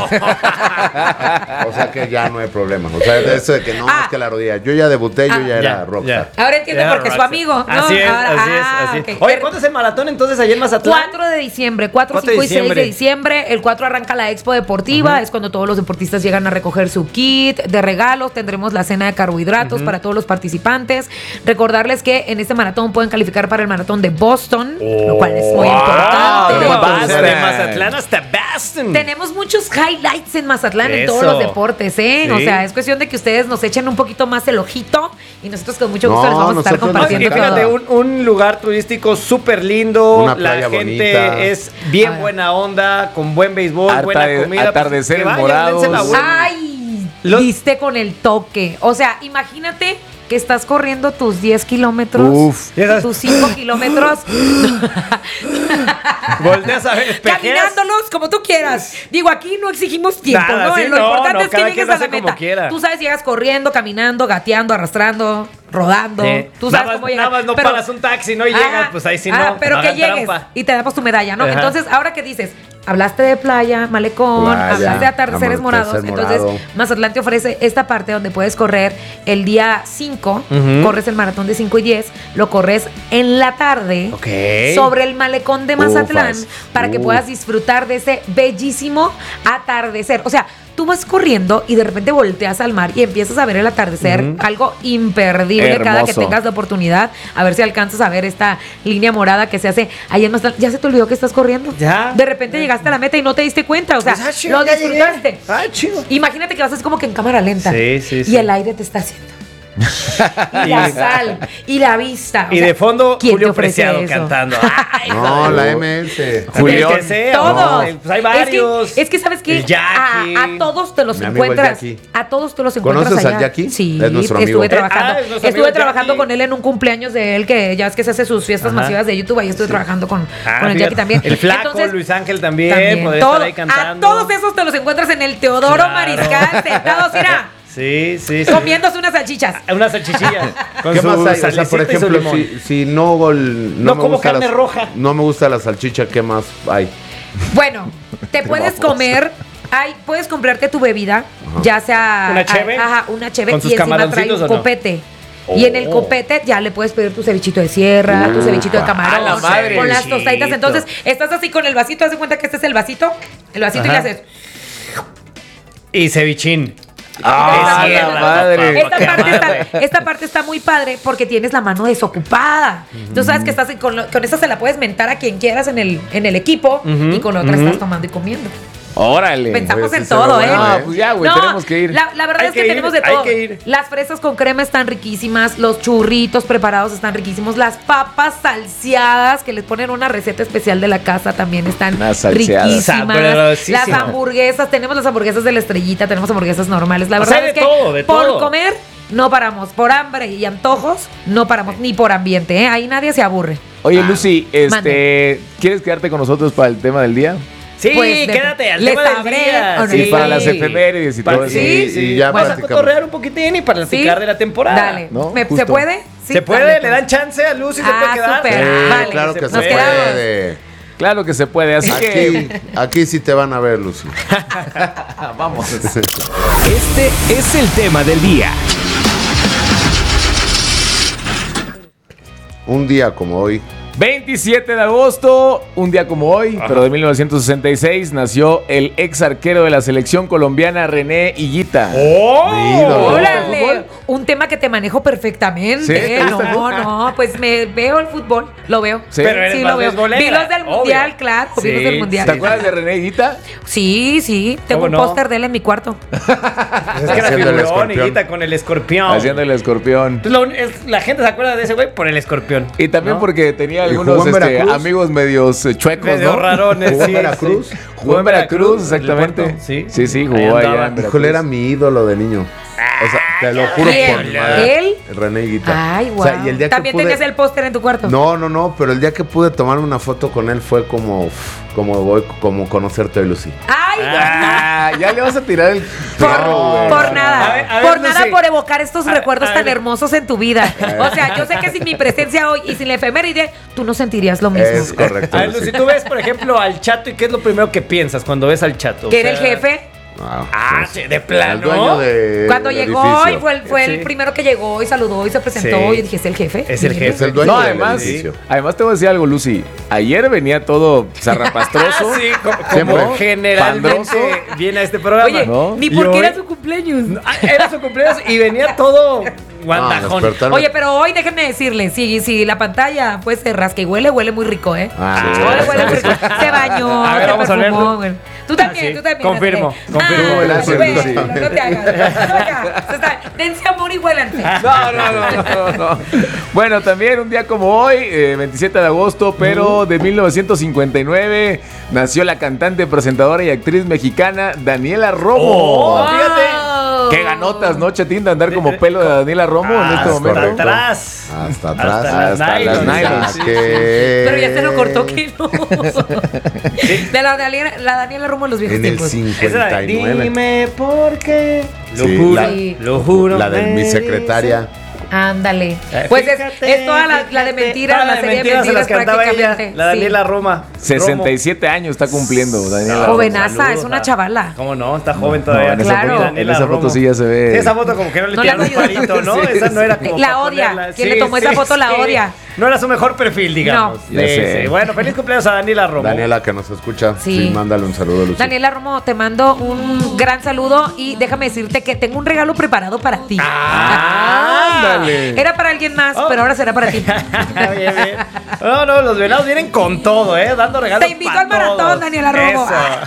sea, o sea que ya no hay problema. O sea, de eso de que no, Ah. es que la rodilla. Yo ya debuté, yo Ah. ya era Ya, rockstar. ya. Ahora entiendo Ya, por qué es su Rockstar. amigo, ¿no? Así es, Ahora- así es, ah, así ok. es. Oye, ¿cuándo es el maratón entonces allá en Mazatlán? cuatro de diciembre, cuatro, cuatro de cinco y seis diciembre. de diciembre. El cuatro arranca la Expo Deportiva, es cuando todos los deportistas llegan a recoger su kit de regalos. Tendremos la cena de carbohidratos para todos los participantes. Recordarles que en este maratón pueden calificar para el maratón de Boston, lo cual es muy Wow, importante. de Boston. de Mazatlán hasta Boston. Tenemos muchos highlights en Mazatlán en Eso. todos los deportes, ¿eh? Sí. O sea, es cuestión de que ustedes nos echen un poquito más el ojito y nosotros con mucho gusto No, les vamos a estar nosotros nos No, y compartiendo fíjate, todo. un, un lugar turístico súper lindo. Una La playa gente bonita. es bien A ver. buena onda, con buen béisbol, Arta- buena comida. atardeceres Pues, que vayan, morados. dense la vuelta. Ay, Los- diste con el toque. O sea, imagínate que estás corriendo tus diez kilómetros, Uf. Y esas- tus cinco kilómetros, Volteas a ver, espejeas. caminándolos como tú quieras. Digo, aquí no exigimos tiempo, Nada, ¿no? sí, Lo no, importante no, es que cada llegues quien a hace la como meta. quiera. Tú sabes, llegas corriendo, caminando, gateando, arrastrando, rodando. Sí. Tú Nada sabes más- cómo llegar. nada más no paras un taxi, no, y llegas, pues ahí sí no, Ah, pero no que hagan llegues trampa. y te damos tu medalla, ¿no? Ajá. Entonces, ahora que dices, hablaste de playa, malecón, Playa, hablaste de atardeceres amanecer morados. Entonces, morado. Mazatlán te ofrece esta parte donde puedes correr el día cinco, Ujú. corres el maratón de cinco y diez, lo corres en la tarde Ok. sobre el malecón de Mazatlán Ufas. para que Uf. puedas disfrutar de ese bellísimo atardecer. O sea, tú vas corriendo y de repente volteas al mar y empiezas a ver el atardecer, Ujú. algo imperdible cada que Hermoso. tengas la oportunidad, a ver si alcanzas a ver esta línea morada que se hace ahí en Mazatlán. Ya se te olvidó que estás corriendo. Ya. De repente llegaste a la meta y no te diste cuenta, o sea, Pues, ah, chido, lo ya llegué. disfrutaste. Ah, chido. Imagínate que vas así como que en cámara lenta. Sí, sí, y sí. el aire te está haciendo. y la sal, y la vista. o Y sea, de fondo, ¿quién te Julio ofrece Preciado eso? cantando. Ay, No, la M S. Julio. Julián. Que sea, Todos. ¿no? Pues hay varios. Es que, es que ¿sabes qué? El Jackie. A, a todos te los Mi amigo el encuentras. Jackie. A todos te los encuentras ¿Conoces al allá. Jackie? Sí, Es nuestro amigo. estuve trabajando. Ah, es nuestro estuve amigo trabajando Jackie. con él en un cumpleaños de él, que ya es que se hace sus fiestas Ajá. masivas de YouTube. Ahí estuve trabajando con, Ah, con el fíjate. Jackie también. El Flaco, Entonces, Luis Ángel también, también, podría todo- estar ahí cantando. A todos esos te los encuentras en el Teodoro Claro. Mariscal, sentados, mira, Sí, sí, sí. comiéndose unas salchichas. Unas salchichillas. Con ¿Qué su más hay? O sea, salecita por y su ejemplo, limón. si, si no, gol, no, No me como gusta carne la, roja. No me gusta la salchicha, ¿qué más hay? Bueno, te puedes comer, hay, puedes comprarte tu bebida, ya sea ¿Una cheve? a- ajá, una cheve ¿Con sus y encima trae camaroncitos un o no? copete. Y en el Oh. copete ya le puedes pedir tu cevichito de sierra, tu cevichito de camarón, a la madre. con las Cevichito. tostaditas. Entonces, estás así con el vasito, haz de cuenta que este es el vasito, el vasito y le Ajá. haces. Y cevichín. Ah, Esta- la madre. Esta Qué parte, madre. está, esta parte está muy padre porque tienes la mano desocupada. Tú sabes que estás con, lo- con esta se la puedes mentar a quien quieras en el, en el equipo Ujú, y con la otra ujú. estás tomando y comiendo. Órale. Pensamos Oye, en sí se ve todo, bueno, ¿eh? Ah, pues ya, güey, No, tenemos que ir. La, la verdad Hay es que, que ir, tenemos de hay todo. que ir. Las fresas con crema están riquísimas, los churritos preparados están riquísimos, las papas salseadas que les ponen una receta especial de la casa también están Unas salseadas. riquísimas. Sabrosísimo. Las hamburguesas, tenemos las hamburguesas de la Estrellita, tenemos hamburguesas normales. La O verdad sea, de es que todo, de por todo. comer no paramos, por hambre y antojos no paramos, ni por ambiente, ¿eh? Ahí nadie se aburre. Oye, Lucy, este, Mande. ¿quieres quedarte con nosotros para el tema del día? Sí, Pues, de- quédate al ¿les tema del sabré día. o no Sí, les para sabré? las efemérides y Para- todo eso. sí, Y- sí. y ya Vamos a platicamos. cotorrear un poquitín y para platicar ¿Sí? de la temporada. Dale. ¿no? ¿Me- ¿Se Justo. puede? Sí, ¿Se puede? dale, ¿Le pues. dan chance a Lucy? ¿Se Ah, puede quedar? súper. Sí, Vale, claro que se se nos puede. Claro que se puede, así Aquí, que aquí sí te van a ver, Lucy. vamos. Este es el tema del día. Un día como hoy. veintisiete de agosto, un día como hoy, pero de mil novecientos sesenta y seis, nació el ex arquero de la selección colombiana René Higuita. ¡Oh! Mi ídolo. Órale, un tema que te manejo perfectamente. ¿Sí? ¿Te gusta el No, no, pues me veo el fútbol, lo veo. Sí. Pero eres Sí, más lo veo. beisbolera, Vi los del obvio. mundial, claro, vi los Sí, del mundial. ¿Te acuerdas de René Higuita? Sí, sí, tengo ¿Cómo un no? póster de él en mi cuarto. Es que era Haciendo el figurón, escorpión. Higuita, con el escorpión. Haciendo el escorpión. Pues lo- es- la gente se acuerda de ese güey por el escorpión. Y también ¿no? porque tenía ¿Y algunos jugó en este, Veracruz? amigos medios eh, chuecos, Medio ¿no? rarones, ¿Jugó en sí, Veracruz? sí. Jugó en Veracruz, en el exactamente. puerto, Sí, sí, sí, Ahí jugó allá andaba. en Veracruz. Híjole, era mi ídolo de niño. O sea, te lo juro ¿Quién? por madre. ¿Él? René Higuita. Ay, O sea, guau. y el día que ¿También pude- tenías el póster en tu cuarto? No, no, no, pero el día que pude tomarme una foto con él fue como, como voy, como conocerte hoy, Lucy. Ay, Ah, ya le vas a tirar el por, perro, güey. por nada, A ver, a ver, por nada Lucy. por evocar estos A- recuerdos a tan ver. hermosos en tu vida. O sea, yo sé que sin mi presencia hoy y sin la efeméride, tú no sentirías lo mismo. Es correcto. A ver, Lucy. Lucy, tú ves, por ejemplo, al Chato y ¿qué es lo primero que piensas cuando ves al Chato? Que O era el sea, jefe. Ah, Ah, pues, sí, de plano. el dueño de, Cuando del llegó edificio. y fue, el, fue Sí. el primero que llegó y saludó y se presentó. Sí. Y yo dije, ¿es el jefe? Es el Dije, jefe. Es el dueño No, del además, edificio. además te voy a decir algo, Lucy. Ayer venía todo zarrapastroso. Ah, sí, como, Siempre. como generalmente Pandroso. viene a este programa. Oye, ¿no? ni Y porque hoy- era su cumpleaños. Ah, era su cumpleaños y venía todo No, guandajón. despertarme- Oye, pero hoy déjenme decirles, si, si la pantalla pues se rasca y huele, huele muy rico, ¿eh? Ah, Huele, huele muy rico. Se bañó, A ver, se vamos a perfumó, olerlo. güey. Tú también, Ah, sí. tú también. Confirmo, André. confirmo. Ah, Gracias, bueno, Lucy. no te hagas. No te hagas. Se está- dense amor y huélanse. No, no, no, no, no. Bueno, también un día como hoy, eh, veintisiete de agosto, pero de mil novecientos cincuenta y nueve, nació la cantante, presentadora y actriz mexicana Daniela Romo. Oh, fíjate. Qué ganotas, ¿no, Chatín, de andar como pelo de Daniela Romo en este Ah, momento? correcto. Atrás. Hasta atrás. Hasta las Hasta las nylons. nylons. Ya que- Pero ya se lo cortó que no. De la Daniela, la Daniela Romo en los viejos En el tiempos. Esa era de, cincuenta y nueve. dime por qué. Lo Sí, juro, la- lo juro. La de me mi dice. secretaria. Ándale. Eh, Pues es, fíjate, es toda la, la de fíjate, mentiras, toda la, serie de mentiras se las cantaba ella, prácticamente. la Daniela Sí. Roma. sesenta y siete años está cumpliendo Daniela Romo. Jovenaza, Saludos es una a- chavala. ¿Cómo no? Está joven todavía. en esa Claro. foto, en esa foto sí ya se ve. Sí, esa foto como que no le No le tiraron un ando ayudando. palito, ¿no? Sí, Esa no era como La para odia. ponerla. Quien le tomó esa foto la odia. No era su mejor perfil, digamos. No. Ya Sí, sé. sí. Bueno, feliz cumpleaños a Daniela Romo. Daniela que nos escucha. Sí. Sí, mándale un saludo, Lucy. Daniela Romo, te mando un gran saludo y déjame decirte que tengo un regalo preparado para ti. Ah, ándale. Era para alguien más, Oh. pero ahora será para ti. Está bien, bien. No, no, los velados vienen con todo, ¿eh? Dando regalos. Te invito pa' al maratón, todos. Daniela Romo.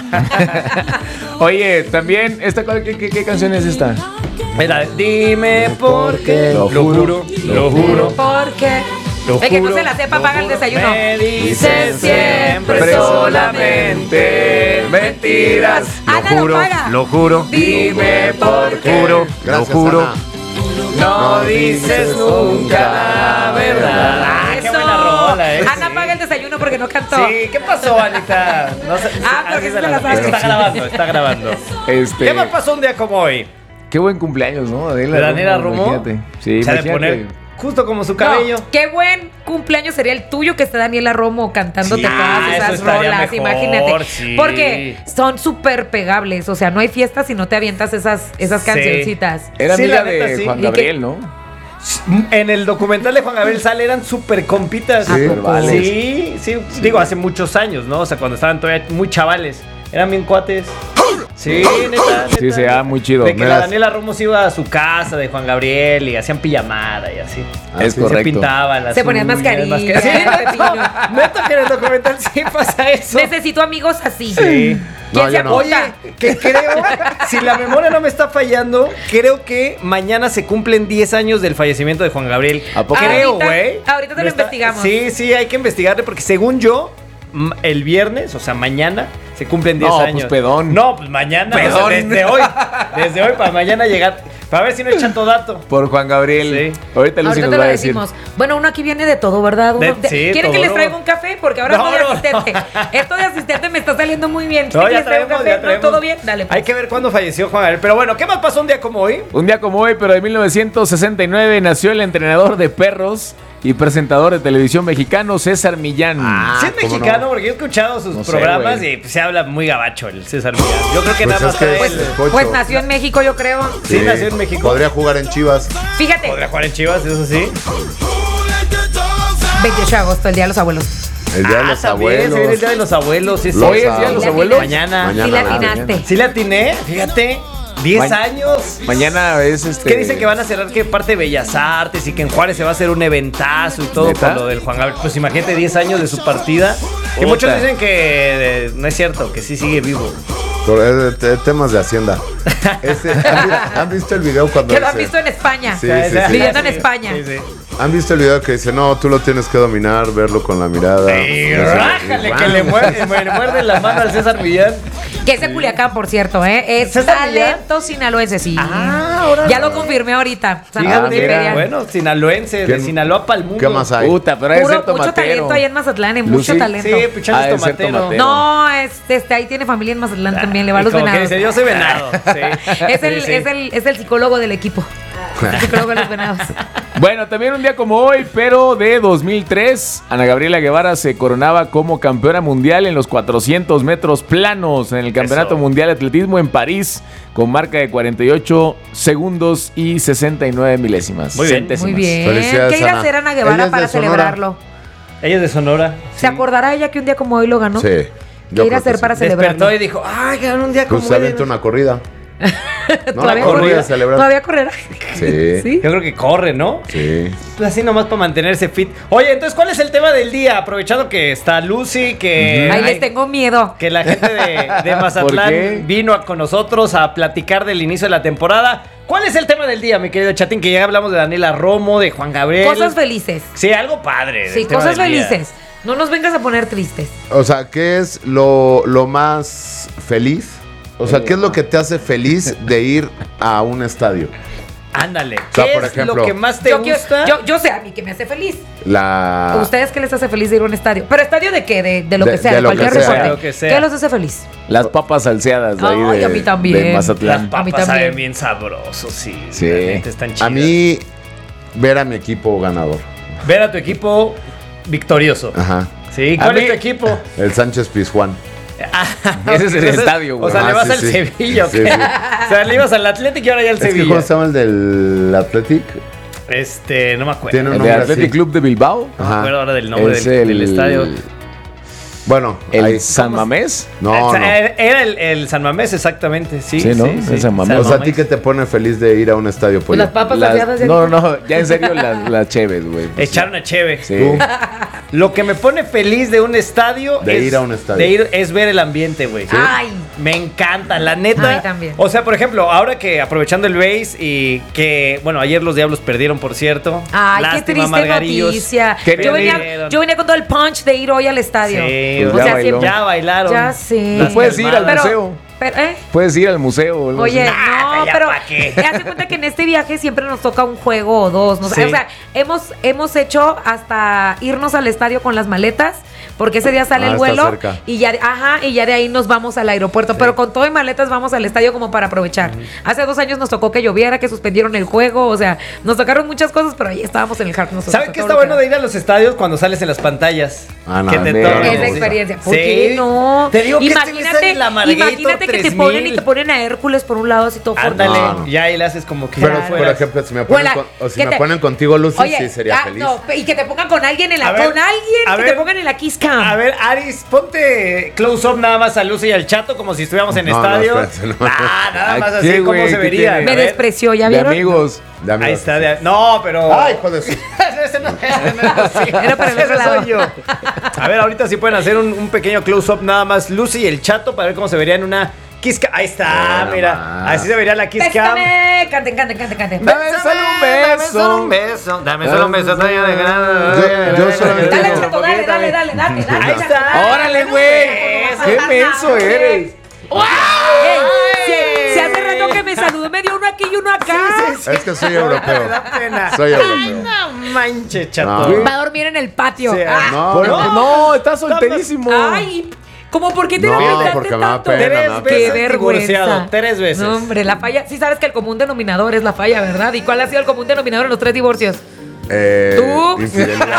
Eso. Oye, también, esta, ¿cuál- qué, qué- qué canción es esta? Mira, dime por qué. Lo Lo juro, juro, lo juro. Porque Lo el que no juro, se la sepa lo paga el juro. desayuno. Me dices siempre Siempre solamente mentiras. Ana Lo lo juro, paga. lo juro. Dime por qué. Juro, Gracias, lo juro. Ana. No dices nunca la verdad. Ah, qué Eso. buena rola, eh. Ana paga el desayuno porque no cantó. Sí, ¿qué pasó, Anita? No sé. Ah, porque sí sí se la sabe. Está grabando, está grabando. Este, ¿Qué más pasó un día como hoy? Qué buen cumpleaños, ¿no? Daniela ¿De Daniela Romo? Imagínate. Sí, Se ha de imagínate. poner justo como su No, cabello. qué buen cumpleaños sería el tuyo que esté Daniela Romo cantándote Sí, todas eso esas estaría rolas, mejor, imagínate. sí. Porque son súper pegables, o sea, no hay fiesta si no te avientas esas, esas Sí. cancioncitas. Era Sí, amiga la neta, de sí. Juan ¿Y qué? Gabriel, ¿no? En el documental de Juan Gabriel sale eran súper compitas. Sí. Vale. Sí, sí, digo, hace muchos años, ¿no? O sea, cuando estaban todavía muy chavales. Eran bien cuates. Sí, neta, neta. Sí, se da muy chido. De que la Daniela Romo se iba a su casa de Juan Gabriel y hacían pijamada y así. Es así correcto. Se pintaban las Se ponían uñas, mascarillas. mascarillas. Sí, neto, neto que en el documental sí pasa eso. Necesito amigos así. Sí. ¿Quién se no. Oye, apunta? que creo, si la memoria no me está fallando, creo que mañana se cumplen diez años del fallecimiento de Juan Gabriel. ¿A poco? Creo, Ahorita- güey. ahorita te lo Me está- investigamos. Sí, sí, hay que investigarle porque según yo, m- el viernes, o sea, mañana, se cumplen diez No, años. pues, pedón. No, pues mañana. Pedón. o sea, desde hoy. Desde hoy para mañana llegar. Para ver si no es chato dato. Por Juan Gabriel. Sí. Ahorita Lucy Ahorita nos te va lo a decir. decimos. Bueno, uno aquí viene de todo, ¿verdad? Uno- De- de- sí, ¿Quieren que todo, les no. traiga un café? Porque ahora No, estoy de no, asistente. no. Esto de asistente me está saliendo muy bien. No, ¿Quieren que ya les traiga un traemos, café? ya ¿No? traemos. ¿Todo bien? Dale. pues. Hay que ver cuándo falleció Juan Gabriel. Pero bueno, ¿qué más pasó un día como hoy? Un día como hoy, pero de mil novecientos sesenta y nueve, nació el entrenador de perros y presentador de televisión mexicano César Millán. sí es mexicano, porque yo he escuchado sus No sé, programas güey. y pues, se habla muy gabacho el César Millán. Yo creo que Pues nada es más que trae es el- el cocho. Pues nació en México, yo creo. Sí, nació en México. Podría jugar en Chivas. Fíjate, Podría jugar en Chivas, eso sí. veintiocho de agosto, el Día de los Abuelos. El día de Ah, los también, abuelos. se viene el Día de los Abuelos. Sí, sí. Los Hoy es Día de los Le Abuelos. Mañana. Mañana. Sí la ah, atinaste. Sí la atiné, fíjate. diez Ma- años. Mañana es este. ¿Qué dicen que van a cerrar que parte de Bellas Artes y que en Juárez se va a hacer un eventazo y todo ¿Neta? por lo del Juan Gabriel? Pues imagínate diez años de su partida. Que Puta. muchos dicen que eh, no es cierto, que sí sigue vivo. Pero es de- de temas de Hacienda. Ese- ¿han, vi- han visto el video cuando Que lo han dice- visto en España. Sí, sí, sí. Viviendo en España. Sí, sí. ¿Han visto el video que dice, no, tú lo tienes que dominar, verlo con la mirada? Y Eso, rájale, y que le muerde, le muerde la mano al César Millán. Que es de Culiacán, por cierto, ¿eh? Es ¿César Millán? talento sinaloense, sí. Ah, ahora Ya lo confirmé ahorita. Santa Fíjate, Wikipedia. bueno, sinaloense, de ¿Quién- Sinaloa para el mundo. ¿Qué más hay? Puta, pero hay que Puro, ser mucho tomatero. talento ahí en Mazatlán, en mucho Lucy. talento. Sí, Pichón Ha es de ser tomatero. tomatero. No, es, este, ahí tiene familia en Mazatlán también, le va a Y los como que venados. dice, yo soy venado. Sí. Es el, Sí, sí. es, el, es el psicólogo del equipo. El psicólogo de los venados. Bueno, también un día como hoy, pero de dos mil tres, Ana Gabriela Guevara se coronaba como campeona mundial en los cuatrocientos metros planos en el Campeonato Eso. Mundial de Atletismo en París, con marca de cuarenta y ocho segundos y sesenta y nueve milésimas. Muy bien. Centésimas. Muy bien. Felicidades, ¿Qué irá a Ana. hacer Ana Ella Guevara es de para Sonora. celebrarlo? Ella es de Sonora. ¿Se acordará ella que un día como hoy lo ganó? Sí. ¿Qué yo irá a creo que hacer sí. para Despertó celebrarlo? y dijo, ay, ganó un día como Pues se hoy. avienta una corrida. No, ¿Todavía una corrida correrá? celebrar. ¿Todavía correrá? Sí. ¿Sí? Yo creo que corre, ¿no? Sí. Pues así nomás para mantenerse fit. Oye, entonces, ¿cuál es el tema del día? Aprovechando que está Lucy, que... Ahí ay, les tengo miedo. que la gente de, de ¿Por qué? Mazatlán vino a- con nosotros a platicar del inicio de la temporada. ¿Cuál es el tema del día, mi querido Chatín? Que ya hablamos de Daniela Romo, de Juan Gabriel. Cosas felices. Sí, algo padre. Sí, del tema cosas del día. felices. No nos vengas a poner tristes. O sea, ¿qué es lo, lo más feliz? O sea, ¿qué es lo que te hace feliz de ir a un estadio? Ándale. O sea, ¿Qué por es ejemplo, lo que más te Yo, quiero- gusta? yo, yo sé a mí que me hace feliz. La... ¿A ustedes qué les hace feliz de ir a un estadio? ¿Pero estadio de qué? De, de lo De- que sea, de de, lo cualquier que sea. deporte. De lo que sea. ¿Qué los hace feliz? Las papas salseadas de ahí Ay, de, a mí también. de Las Mazatlán. A mí papas también. saben bien sabrosos, sí. Sí. La neta, están chidas. A mí, ver a mi equipo ganador. Ver a tu equipo victorioso. Ajá. Sí, A ¿cuál mí- es tu equipo? El Sánchez Pizjuán. Ese es el Entonces, estadio, O güey. sea, le Ah, vas sí, al sí. Sevilla, ¿o Sí, qué? sí. O sea, le ibas al Atlético y ahora ya al Es que Sevilla. ¿cómo se llama el del Athletic? Este, no me acuerdo. Tiene un El nombre de Athletic así. Club de Bilbao. No me acuerdo ahora del nombre Es del, del el- estadio. Bueno, El ahí- San Mamés. No, O sea, no. Era era el, el San Mamés, exactamente. Sí, Sí, ¿no? El San Mamés. O sea, ¿a ti qué te pone feliz de ir a un estadio, Pues pollo? las papas Las- salseadas de no, no, ya en serio las, las cheves, güey. Pues, Echar una cheve. sí. Tú. Lo que me pone feliz de un estadio De es, ir a un estadio. de ir es ver el ambiente, güey. Ay, Me encanta, la neta. A mí también. O sea, por ejemplo, ahora que aprovechando el base y que, bueno, ayer los Diablos perdieron, por cierto. ay, Lástima, qué triste Margarillos. noticia. Qué Yo venía, perdieron. yo venía con todo el punch de ir hoy al estadio. Sí, Pues o ya sea, bailó. ya bailaron. Ya sé. Las Puedes ir al calmadas. Pero- museo. Pero, ¿eh? Puedes ir al museo. o algo Oye, así. no, ya pero pa' qué. haz de cuenta que en este viaje siempre nos toca un juego o dos. ¿no? Sí. O sea, hemos, hemos hecho hasta irnos al estadio con las maletas, porque ese día sale Ah, el está vuelo cerca. y ya, ajá, y ya de ahí nos vamos al aeropuerto. Pero con todo y maletas vamos al estadio como para aprovechar. Hace dos años nos tocó que lloviera, que suspendieron el juego, o sea, nos tocaron muchas cosas, pero ahí estábamos en el hard nosotros. ¿Saben qué todo está lo que bueno de ir a los estadios cuando sales en las pantallas? Ah, no, que te también. tocan. Esa Sí. experiencia. ¿Por Sí. qué no? Te digo que este güey imagínate, sale en la Margator imagínate que que te tres ponen mil. y te ponen a Hércules por un lado así todo fuerte. Ándale, No. ya ahí le haces como que Pero, ya por fueras. ejemplo, si me O ponen, la- con- o si que me te- ponen contigo, Lucy, Oye, sí sería ah, feliz. no, y que te pongan con alguien en la A ver, con alguien a que ver. te pongan en la Kiss Cam. A ver, Aris, ponte close up nada más a Lucy y al Chato como si estuviéramos en No, no, estadio. espérense, no. Ah, nada más ¿A así qué, como güey? se ¿Qué vería. tiene? Me A ver. despreció, ¿ya De vieron? amigos. De amigos. Ahí está. de- No, pero. Ay, hijo de su... Ese no, ese no es así. Era para el Ese otro lado. soy yo. A ver, ahorita sí pueden hacer un, un pequeño close-up nada más Lucy y el Chato para ver cómo se vería en una Kiss Cam. Ahí está, Mira mira. más. Así se vería la Kiss Cam. Bésame. Canten, canten, canten, canten. Dame solo un Dame solo beso. un beso. Dame solo un beso. Todavía de Yo- yo solamente- Dale, Chato, dale, dale, dale, dale, dale. Ahí está. Órale, güey. Qué menso eres. Ey, si, si hace rato que me saludó, me dio uno aquí y uno acá. Es que soy europeo. Me da pena. Soy europeo. No manches, Chato. No. Va a dormir en el patio. Sí, Ah, No, Por- no. No, estás solterísimo. Ay, ¿cómo por qué te No, lamentaste porque me da tanto? pena, me Tres da Qué veces vergüenza. divorciado. Tres veces. No, hombre, la falla. Sí sabes que el común denominador es la falla, ¿verdad? ¿Y cuál ha sido el común denominador en los tres divorcios? Eh, ¿Tú? Infidelidad.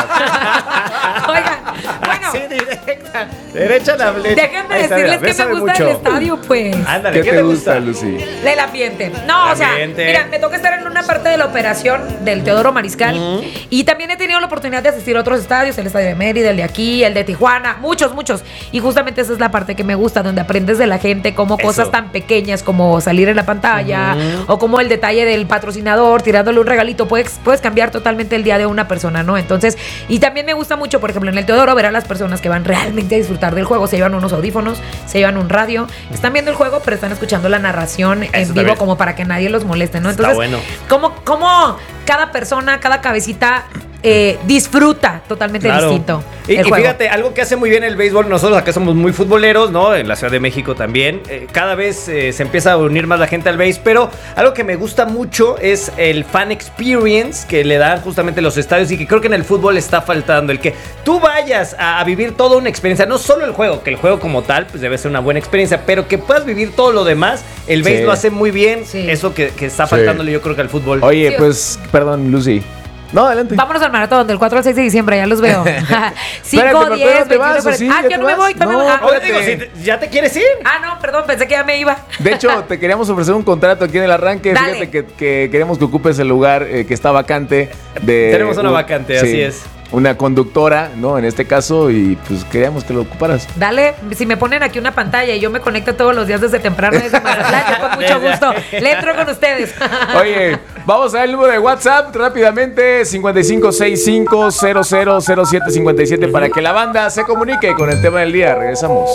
Oigan, bueno, Sí, directa. Derecha a la flecha. déjenme Ahí está, decirles mira, que me bésame gusta mucho. el estadio, pues. Ándale, ¿Qué te gusta, Lucy? El ambiente. No, o sea, Ambiente. mira, me toca estar en una parte de la operación del Teodoro Mariscal. Y también he tenido la oportunidad de asistir a otros estadios, el estadio de Mérida, el de aquí, el de Tijuana, muchos, muchos. Y justamente esa es la parte que me gusta, donde aprendes de la gente, como Eso. cosas tan pequeñas como salir en la pantalla, o como el detalle del patrocinador, tirándole un regalito, puedes, puedes cambiar totalmente el día de una persona, ¿no? Entonces, y también me gusta mucho, por ejemplo, en el Teodoro, ver a las personas que van realmente a disfrutar del juego. Se llevan unos audífonos, se llevan un radio, están viendo el juego, pero están escuchando la narración en vivo también. como para que nadie los moleste, ¿no? Está Entonces, bueno. ¿cómo, cómo cada persona, cada cabecita eh, disfruta totalmente Claro. distinto Y, el y juego? fíjate, algo que hace muy bien el béisbol, nosotros acá somos muy futboleros, ¿no? En la Ciudad de México también. eh, cada vez eh, se empieza a unir más la gente al béis, pero algo que me gusta mucho es el fan experience que le dan justamente los estadios y que creo que en el fútbol está faltando. El que tú vayas a, a vivir toda una experiencia, no solo el juego, que el juego como tal, pues debe ser una buena experiencia, pero que puedas vivir todo lo demás, el béis Sí. lo hace muy bien. Sí. Eso que, que está Sí. faltándole yo creo que al fútbol. Oye, Sí. pues, perdón, Lucy. No, adelante. Vámonos al maratón del cuatro al seis de diciembre, ya los veo. Espérate, cinco, pero diez, ¿todavía te vas, veintiuno, o sí? Ah, ¿Ya ya te no me vas? voy, también No. me- ah, Oye, digo, si te- ¿ya te quieres ir? ah, no, perdón, pensé que ya me iba. De hecho, te queríamos ofrecer un contrato aquí en el arranque. Dale. Fíjate que, que queremos que ocupes el lugar eh, que está vacante. De Tenemos una un- vacante, así es. Una conductora, ¿no? En este caso, y pues queríamos que lo ocuparas. Dale, si me ponen aquí una pantalla y yo me conecto todos los días desde temprano desde Mazatlán, yo con mucho gusto le entro con ustedes. Oye, vamos a ver el número de WhatsApp rápidamente: cincuenta y cinco sesenta y cinco cero cero cero siete cincuenta y siete para que la banda se comunique con el tema del día. Regresamos.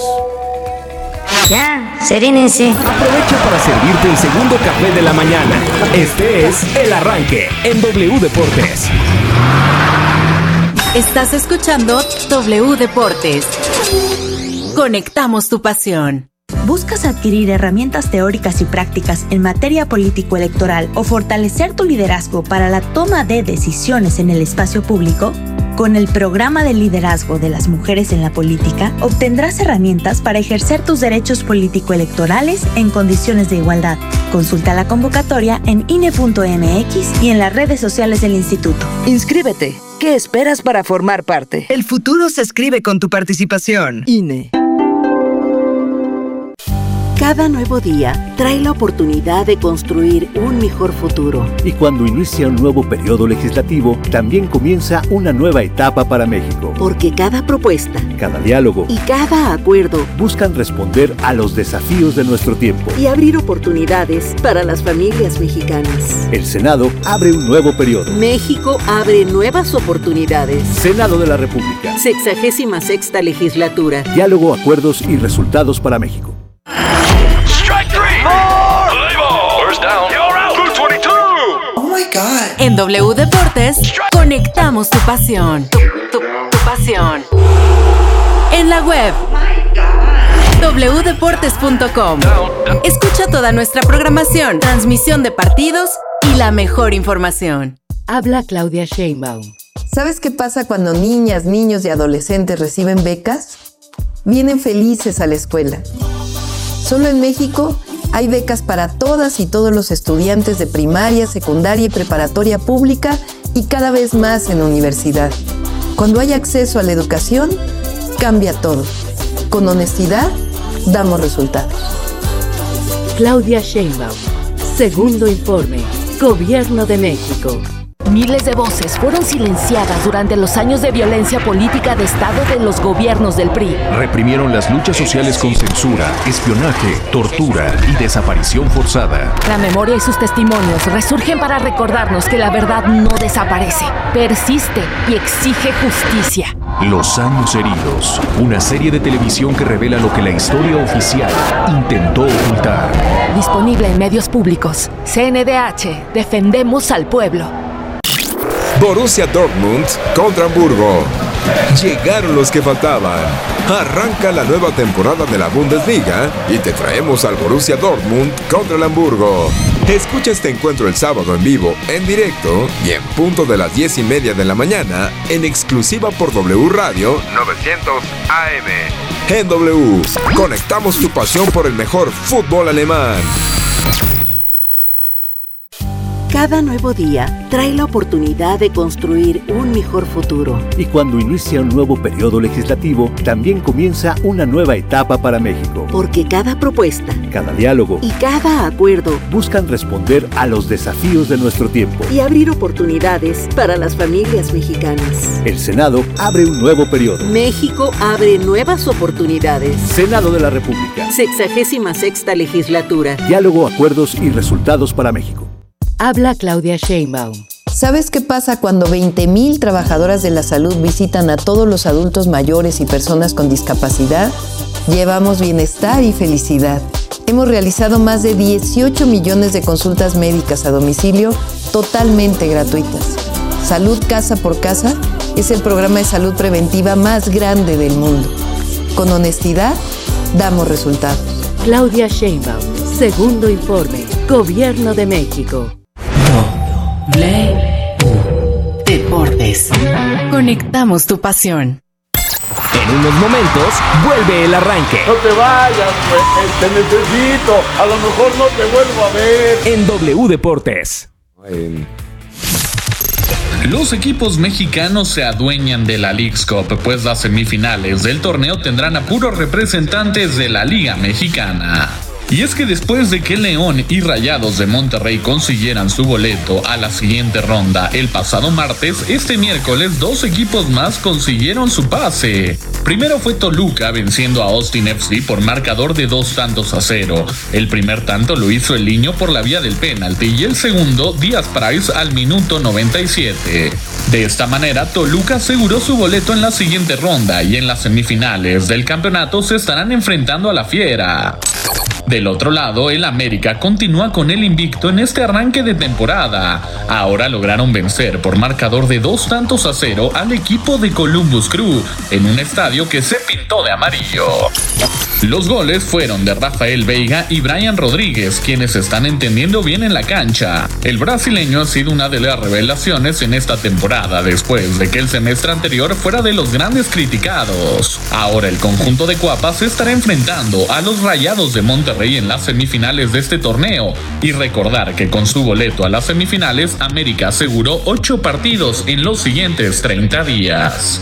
Ya, serénense. Aprovecha para servirte el segundo café de la mañana. Este es El Arranque en W Deportes. Estás escuchando W Deportes. Conectamos tu pasión. ¿Buscas adquirir herramientas teóricas y prácticas en materia político-electoral o fortalecer tu liderazgo para la toma de decisiones en el espacio público? Con el programa de liderazgo de las mujeres en la política, obtendrás herramientas para ejercer tus derechos político-electorales en condiciones de igualdad. Consulta la convocatoria en I N E punto M X y en las redes sociales del instituto. Inscríbete. ¿Qué esperas para formar parte? El futuro se escribe con tu participación. I N E. Cada nuevo día trae la oportunidad de construir un mejor futuro. Y cuando inicia un nuevo periodo legislativo, también comienza una nueva etapa para México. Porque cada propuesta Cada diálogo y cada acuerdo buscan responder a los desafíos de nuestro tiempo. y abrir oportunidades para las familias mexicanas. El Senado abre un nuevo periodo. México abre nuevas oportunidades. Senado de la República. Sexagésima sexta legislatura. Diálogo, acuerdos y resultados para México. First down. You're out. Blue twenty-two. Oh my God. En W Deportes, conectamos tu pasión. Tu, tu- tu pasión. En la web. w deportes punto com. Escucha toda nuestra programación, transmisión de partidos y la mejor información. Habla Claudia Sheinbaum. ¿Sabes qué pasa cuando niñas, niños y adolescentes reciben becas? Vienen felices a la escuela. Solo en México hay becas para todas y todos los estudiantes de primaria, secundaria y preparatoria pública y cada vez más en universidad. Cuando hay acceso a la educación, cambia todo. Con honestidad, damos resultados. Claudia Sheinbaum. Segundo informe. Gobierno de México. Miles de voces fueron silenciadas durante los años de violencia política de Estado de los gobiernos del P R I. Reprimieron las luchas sociales con censura, espionaje, tortura y desaparición forzada. La memoria y sus testimonios resurgen para recordarnos que la verdad no desaparece, persiste y exige justicia. Los años heridos, una serie de televisión que revela lo que la historia oficial intentó ocultar. Disponible en medios públicos. C N D H, defendemos al pueblo. Borussia Dortmund contra Hamburgo. Llegaron los que faltaban. Arranca la nueva temporada de la Bundesliga y te traemos al Borussia Dortmund contra el Hamburgo. Escucha este encuentro el sábado en vivo, en directo y en punto de las diez y media de la mañana en exclusiva por W Radio novecientos A M. En W, conectamos tu pasión por el mejor fútbol alemán. Cada nuevo día trae la oportunidad de construir un mejor futuro. Y cuando inicia un nuevo periodo legislativo, también comienza una nueva etapa para México. Porque cada propuesta, cada diálogo y cada acuerdo buscan responder a los desafíos de nuestro tiempo y abrir oportunidades para las familias mexicanas. El Senado abre un nuevo periodo. México abre nuevas oportunidades. Senado de la República. Sexagésima sexta legislatura. Diálogo, acuerdos y resultados para México. Habla Claudia Sheinbaum. ¿Sabes qué pasa cuando veinte mil trabajadoras de la salud visitan a todos los adultos mayores y personas con discapacidad? Llevamos bienestar y felicidad. Hemos realizado más de dieciocho millones de consultas médicas a domicilio totalmente gratuitas. Salud Casa por Casa es el programa de salud preventiva más grande del mundo. Con honestidad, damos resultados. Claudia Sheinbaum. Segundo informe. Gobierno de México. W Deportes. Conectamos tu pasión. En unos momentos vuelve el arranque. No te vayas, pues, te necesito. A lo mejor no te vuelvo a ver. En W Deportes. Los equipos mexicanos se adueñan de la Leagues Cup, pues las semifinales del torneo tendrán a puros representantes de la Liga Mexicana. Y es que después de que León y Rayados de Monterrey consiguieran su boleto a la siguiente ronda el pasado martes, este miércoles dos equipos más consiguieron su pase. Primero fue Toluca venciendo a Austin F C por marcador de dos tantos a cero. El primer tanto lo hizo el Niño por la vía del penalti y el segundo Díaz Price al minuto noventa y siete. De esta manera, Toluca aseguró su boleto en la siguiente ronda y en las semifinales del campeonato se estarán enfrentando a la Fiera. Del otro lado, el América continúa con el invicto en este arranque de temporada. Ahora lograron vencer por marcador de dos tantos a cero al equipo de Columbus Crew en un estadio que se pintó de amarillo. Los goles fueron de Rafael Veiga y Brian Rodríguez, quienes están entendiendo bien en la cancha. El brasileño ha sido una de las revelaciones en esta temporada, después de que el semestre anterior fuera de los grandes criticados. Ahora el conjunto de Cuapa se estará enfrentando a los Rayados de Monterrey en las semifinales de este torneo. Y recordar que con su boleto a las semifinales, América aseguró ocho partidos en los siguientes treinta días.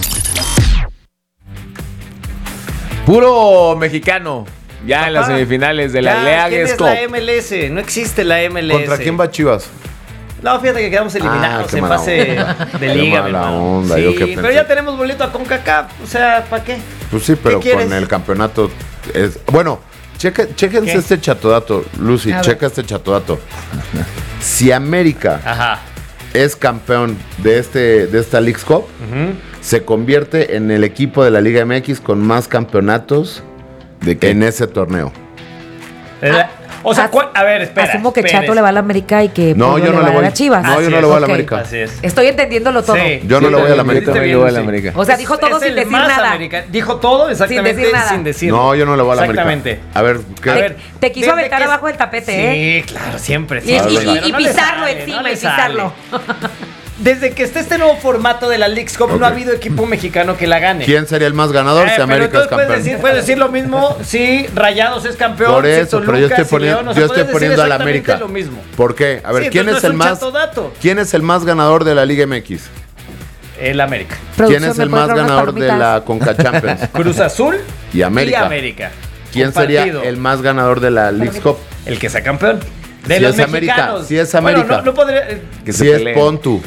Puro mexicano, ya Papá, en las semifinales de la Leagues Cup. ¿Quién es la M L S? No existe la M L S. ¿Contra quién va Chivas? No, fíjate que quedamos eliminados ah, en fase de liga, mi hermano. Onda, sí, yo que pero ya tenemos boleto a CONCACAF, o sea, ¿para qué? Pues sí, pero ¿Qué con el campeonato es... Bueno, cheque, chéquense ¿Qué? este chatodato, Lucy, a checa ver. este chatodato. Si América Ajá. es campeón de, este, de esta Leagues Cup, uh-huh. se convierte en el equipo de la Liga M X con más campeonatos ¿De qué? en ese torneo. Ah, o sea, As, a ver, espera. Asumo que espera. Chato le va a la América y que no, yo le no va le voy a Chivas. No, Así yo no es. le voy a la okay. América. Así es. Estoy entendiéndolo todo. Sí, yo no sí, le voy a la América. Yo también le voy a la América. O sea, dijo todo es sin decir nada. Americano. Dijo todo exactamente sin decir nada. Sin decir. No, yo no le voy a la América. Exactamente. A ver, ¿qué? A ver, te quiso aventar abajo del tapete, sí, ¿eh? Sí, claro, siempre. Y, siempre. y, y, y no pisarlo sale, encima, no y pisarlo. Desde que está este nuevo formato de la Leagues Cup, okay. no ha habido equipo mexicano que la gane. ¿Quién sería el más ganador eh, si América es campeón? Puedes decir, puedes decir lo mismo si Rayados es campeón. Por eso, si pero yo estoy poniendo, León, yo estoy poniendo a la América. Lo mismo. ¿Por qué? A ver, sí, ¿quién es el más ¿Quién es el más ganador de la Liga M X? El América. ¿Quién es el más ganador de la Conca Champions? Cruz Azul y América. Y América. ¿quién sería el más ganador de la Leagues Cup? El que sea campeón. De si los es América, mexicanos. si es América. Bueno, no, no podría, eh, que si es pon tú.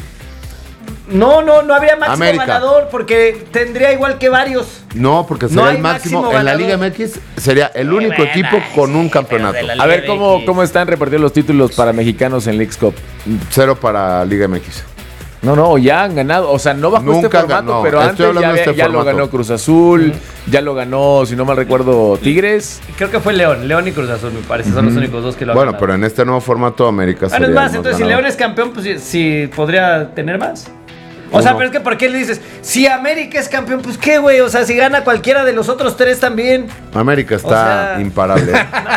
No, no, no habría máximo América. ganador porque tendría igual que varios. No, porque sería No el hay máximo. máximo En la ganador. Liga M X sería el Muy único buena, equipo con un campeonato. A ver, ¿cómo, ¿cómo están repartidos los títulos para mexicanos en Leagues Cup? Cero para Liga M X. No, no, ya han ganado. O sea, no bajo Nunca este formato, ganó. pero Estoy antes hablando ya, de este ya lo formato. ganó Cruz Azul, ya lo ganó, si no mal recuerdo, Tigres. Creo que fue León, León y Cruz Azul, me parece. Son los únicos dos que lo han Bueno, ganado. pero en este nuevo formato América Bueno, sería es más, el entonces si ganador. León es campeón, pues sí, sí podría tener más. O Uno. sea, pero es que ¿por qué le dices? Si América es campeón, pues qué, güey. O sea, si gana cualquiera de los otros tres también. América está O sea- imparable.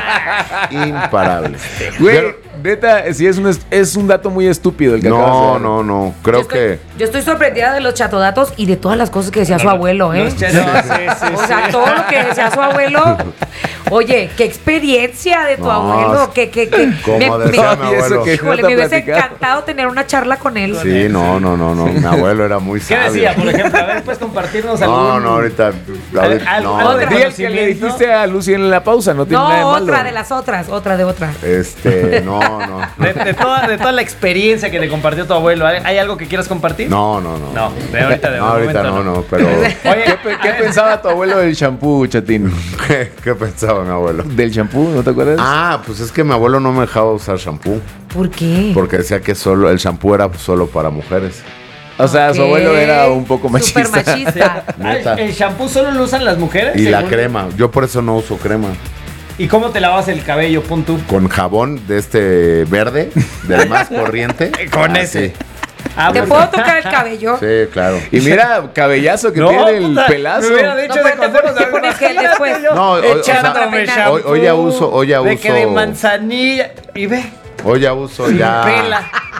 imparable. Güey, neta, sí es un, est- es un dato muy estúpido el que acabas de No, dar. no, no. Creo estoy- que. Yo estoy sorprendida de los chatodatos y de todas las cosas que decía su abuelo, ¿eh? Los chatos, sí, sí, O sea, sí. todo lo que decía su abuelo. Oye, qué experiencia de tu No, abuelo. Que, que, que como decía mi y eso abuelo. que- híjole, no me te hubiese platicaba. encantado tener una charla con él. Sí, no, no, no, no. Mi abuelo era muy ¿Qué sabio. decía, por ejemplo? A ver, ¿puedes compartirnos algún...? No, no, ahorita. ahorita algo- no. algo de Diga que le conocimiento. dijiste a Lucy en la pausa, no tiene No, nada de malo. otra de las otras, otra de otra. Este, no, no. De, de toda, de toda la experiencia que te compartió tu abuelo, ¿hay, hay algo que quieras compartir? No, no, no. No, de ahorita, de No, ahorita momento no, no, pero. Oye, ¿Qué, pe- qué pensaba tu abuelo del champú, Chatín? ¿Qué, qué pensaba mi abuelo? ¿Del champú? ¿No te acuerdas? Ah, pues es que mi abuelo no me dejaba usar shampoo. ¿Por qué? Porque decía que solo el shampoo era solo para mujeres. O sea, su Ok. abuelo era un poco machista. Súper machista. Neta. ¿El shampoo solo lo usan las mujeres? Y la según- crema. Yo por eso no uso crema. ¿Y cómo te lavas el cabello, pon tú? Con jabón de este verde, del más corriente. Con Ah, ese. sí. Ah, ¿Te pues- puedo tocar el cabello? Sí, claro. Y mira, cabellazo que No, tiene el puta, pelazo. me hubiera dicho No, de pero te consejo, pones- te pones gel después. No, o- o sea, echándome hoy- hoy ya uso- hoy ya De que de uso- manzanilla. Y ve, Hoy ya uso ya. pela.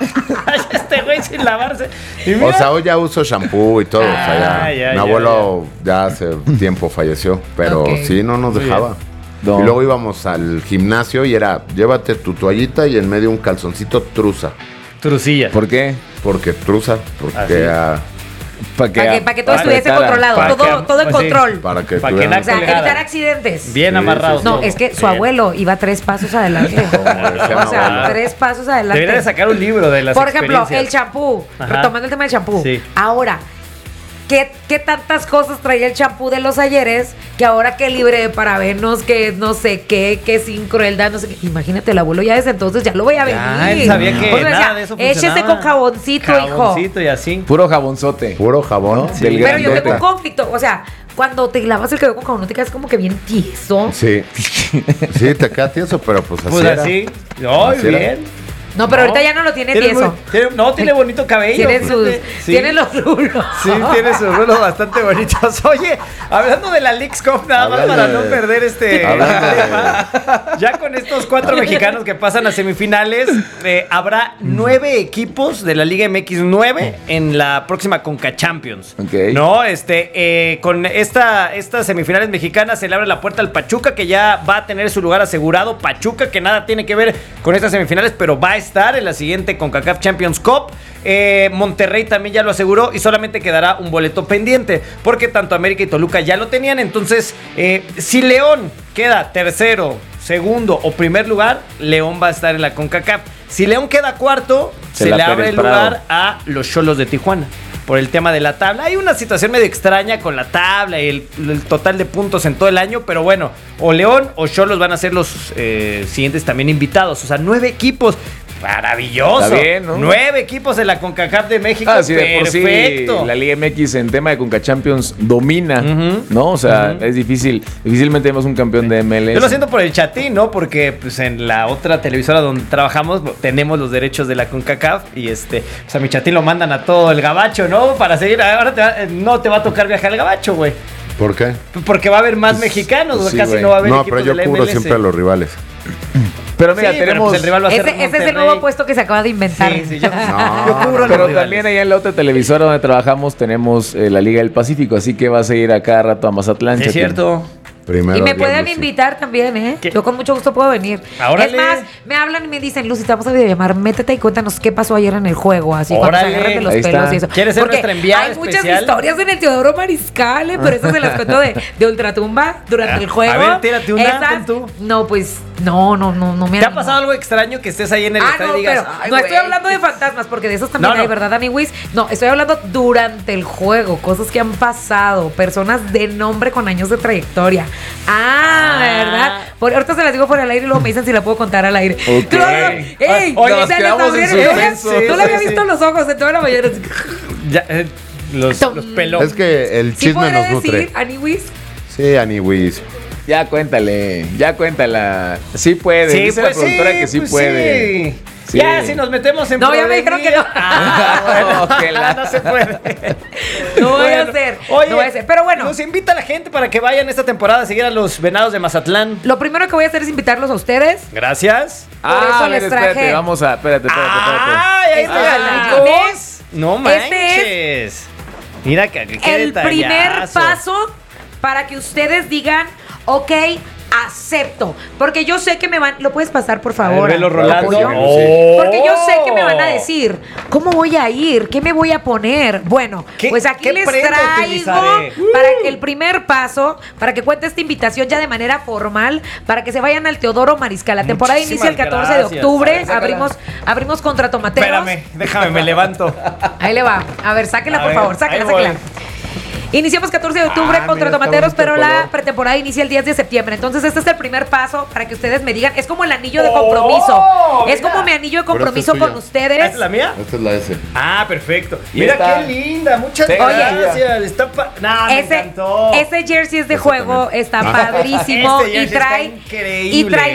Este güey sin lavarse. Y O mira. sea, hoy ya uso shampoo y todo. o sea, ya. Ah, ya, Mi ya, abuelo ya. hace tiempo falleció. Pero Ok. sí, no nos Muy dejaba. No. Y luego íbamos al gimnasio y era, llévate tu toallita y en medio un calzoncito truza. Trucilla. ¿Por qué? Porque truza, porque Ah, ah, Para que, Para que, para que todo para estuviese estar- controlado, para todo, que- todo en pues sí. control. para que Pa' que tuvieran- na- O sea, colgada. evitar accidentes. Bien Sí, amarrado. sí, No, todo. es que su Bien. abuelo iba tres pasos adelante. decía O sea, mi abuelo. tres pasos adelante. Debería de sacar un libro de las Por ejemplo, el experiencias. champú. Ajá. Retomando el tema del champú. Sí. Ahora, ¿qué, ¿qué tantas cosas traía el champú de los ayeres que ahora que libre de parabenos, que no sé qué, que sin crueldad, no sé qué? Imagínate, el abuelo ya desde entonces ya lo veía Ya, venir. él sabía que O sea, nada decía, de eso échese funcionaba. con jaboncito, hijo. Jaboncito y así. Puro jabonzote. Puro jabón. ¿No? Del Pero yo grandote. tengo un conflicto. O sea, cuando te lavas el cabello con jabón, no te quedas como que bien tieso. Sí. Sí, te queda tieso, pero pues así Pues era. así. Ay, Así era. bien. No, pero No. ahorita ya no lo tiene Tiene tieso. muy- tiene- no, tiene bonito cabello. Tiene sus, fíjate. Sí. tiene los rulos. Sí, tiene sus rulos bastante bonitos. Oye, hablando de la Leagues Cup, nada más Hablando para no de- perder este hablando de- tema. Ya con estos cuatro mexicanos que pasan a semifinales, eh, habrá nueve equipos de la Liga M X nueve en la próxima Conca Champions. Ok. No, este, eh, con esta, estas semifinales mexicanas se le abre la puerta al Pachuca, que ya va a tener su lugar asegurado. Pachuca, que nada tiene que ver con estas semifinales, pero va a estar en la siguiente CONCACAF Champions Cup. Eh, Monterrey también ya lo aseguró y solamente quedará un boleto pendiente, porque tanto América y Toluca ya lo tenían. Entonces, eh, si León queda tercero, segundo o primer lugar, León va a estar en la CONCACAF. Si León queda cuarto, se, Se la le abre Pérez el Prado. lugar a los Xolos de Tijuana. Por el tema de la tabla. Hay una situación medio extraña con la tabla y el, el total de puntos en todo el año. Pero bueno, o León o Xolos van a ser los eh, siguientes también invitados. O sea, nueve equipos. Maravilloso. Está bien, ¿no? Nueve equipos de la CONCACAF de México. Ah, sí, de por sí Perfecto. la Liga M X en tema de Conca Champions domina, Ujú. ¿no? O sea, Ujú. es difícil, difícilmente vemos un campeón de M L S. Yo lo siento por el chatín, ¿no? Porque pues en la otra televisora donde trabajamos tenemos los derechos de la CONCACAF y este, pues a mi chatín lo mandan a todo el gabacho, ¿no? Para seguir, ahora te va- eh, no te va a tocar viajar al gabacho, güey. ¿Por qué? Porque va a haber más mexicanos, Pues sí, casi güey. no va a haber No, equipos pero yo de la cubro M L S. siempre a los rivales. Pero mira, Sí, pero, tenemos... pues, el rival va a ser Ese, ese es el Monterrey. nuevo puesto que se acaba de inventar. Sí, sí, yo, No, yo cubro a los Pero rivales. también allá en la otra televisora donde trabajamos tenemos eh, la Liga del Pacífico, así que vas a ir a cada rato a Mazatlán. Sí, es Chatín. cierto. Primero y me Dios, pueden Lucy. invitar también, ¿eh? ¿Qué? Yo con mucho gusto puedo venir. Órale. Es más, me hablan y me dicen, Lucy, te vamos a videollamar, métete y cuéntanos qué pasó ayer en el juego, así cuando se Órale. agarran de los Ahí pelos está. y eso. ¿Quieres ser Porque nuestra enviada hay muchas especial? historias en el Teodoro Mariscal, ¿eh? Pero esas se las cuento de, de Ultratumba durante el juego. A ver, tírate una, Esas- ten tú. No, pues, no, no, no, no me ¿Te ha animo. pasado algo extraño que estés ahí en el Ah, estadio no, y digas, pero "Ay, no estoy güey"? hablando de fantasmas, porque de esos también No, no. hay, ¿verdad, Dani Wiz? No, estoy hablando durante el juego, cosas que han pasado, personas de nombre con años de trayectoria. Ah, Ah. ¿verdad? Por, ahorita se las digo por el aire y luego me dicen si la puedo contar al aire. Ok. Claro, ¡ey! Oye, se les quedamos en abrieron- yo le- suspenso. Yo le había Sí, visto sí. los ojos de toda la mañana. así. Ya, eh, los, Tom. los pelos. Es que el ¿Sí chisme podré nos nutre. decir, Ani Wiz? Sí, Aniwis. Ya cuéntale, ya cuéntala. Sí puede, Sí, dice pues la productora sí, que sí pues puede. sí. Sí. Ya, si nos metemos en No, ya me dijeron que no. Ah, bueno, No, que la- no se puede. No voy a Bueno, hacer, Oye, no voy a hacer. Pero bueno, nos invita a la gente para que vayan esta temporada a seguir a los Venados de Mazatlán. lo primero que voy a hacer es invitarlos a ustedes. Gracias. Por Ah, eso a ver, les traje- espérate, vamos a, espérate, espérate, espérate. ¡Ay, ahí Este está! galán. chicos! ¡No manches! Este Mira que qué El primer detallazo. paso para que ustedes digan, ok, acepto. Porque yo sé que me van. ¿Lo puedes pasar, por favor? A ver, velo rolando. Apoyo. Oh. Porque yo sé que me van a decir, ¿cómo voy a ir? ¿Qué me voy a poner? Bueno, ¿Qué- pues aquí qué les prenda traigo utilizaré? para que el primer paso, para que cuente esta invitación ya de manera formal, para que se vayan al Teodoro Mariscal. La temporada Muchísimas inicia el catorce gracias. de octubre. A ver, sácala. abrimos, abrimos contra Tomateros. Espérame, déjame, me levanto. Ahí le va. A ver, sáquenla, A por ver, favor. Sáquenla, ahí voy. sáquenla. Iniciamos catorce de octubre Ah, contra mira, está Tomateros, bonito el pero la color. pretemporada inicia el diez de septiembre. Entonces, este es el primer paso para que ustedes me digan. Es como el anillo de Oh, compromiso. es mira. como mi anillo de Pero compromiso esta es con tuya. ustedes. ¿Esta es la mía? Esta es la S. Ah, perfecto. Y Mira está- qué linda. Muchas Sí, gracias. Está pa- nah, me Ese, encantó. ese jersey es de Ese juego, también. está padrísimo Este y jersey trae está increíble. y trae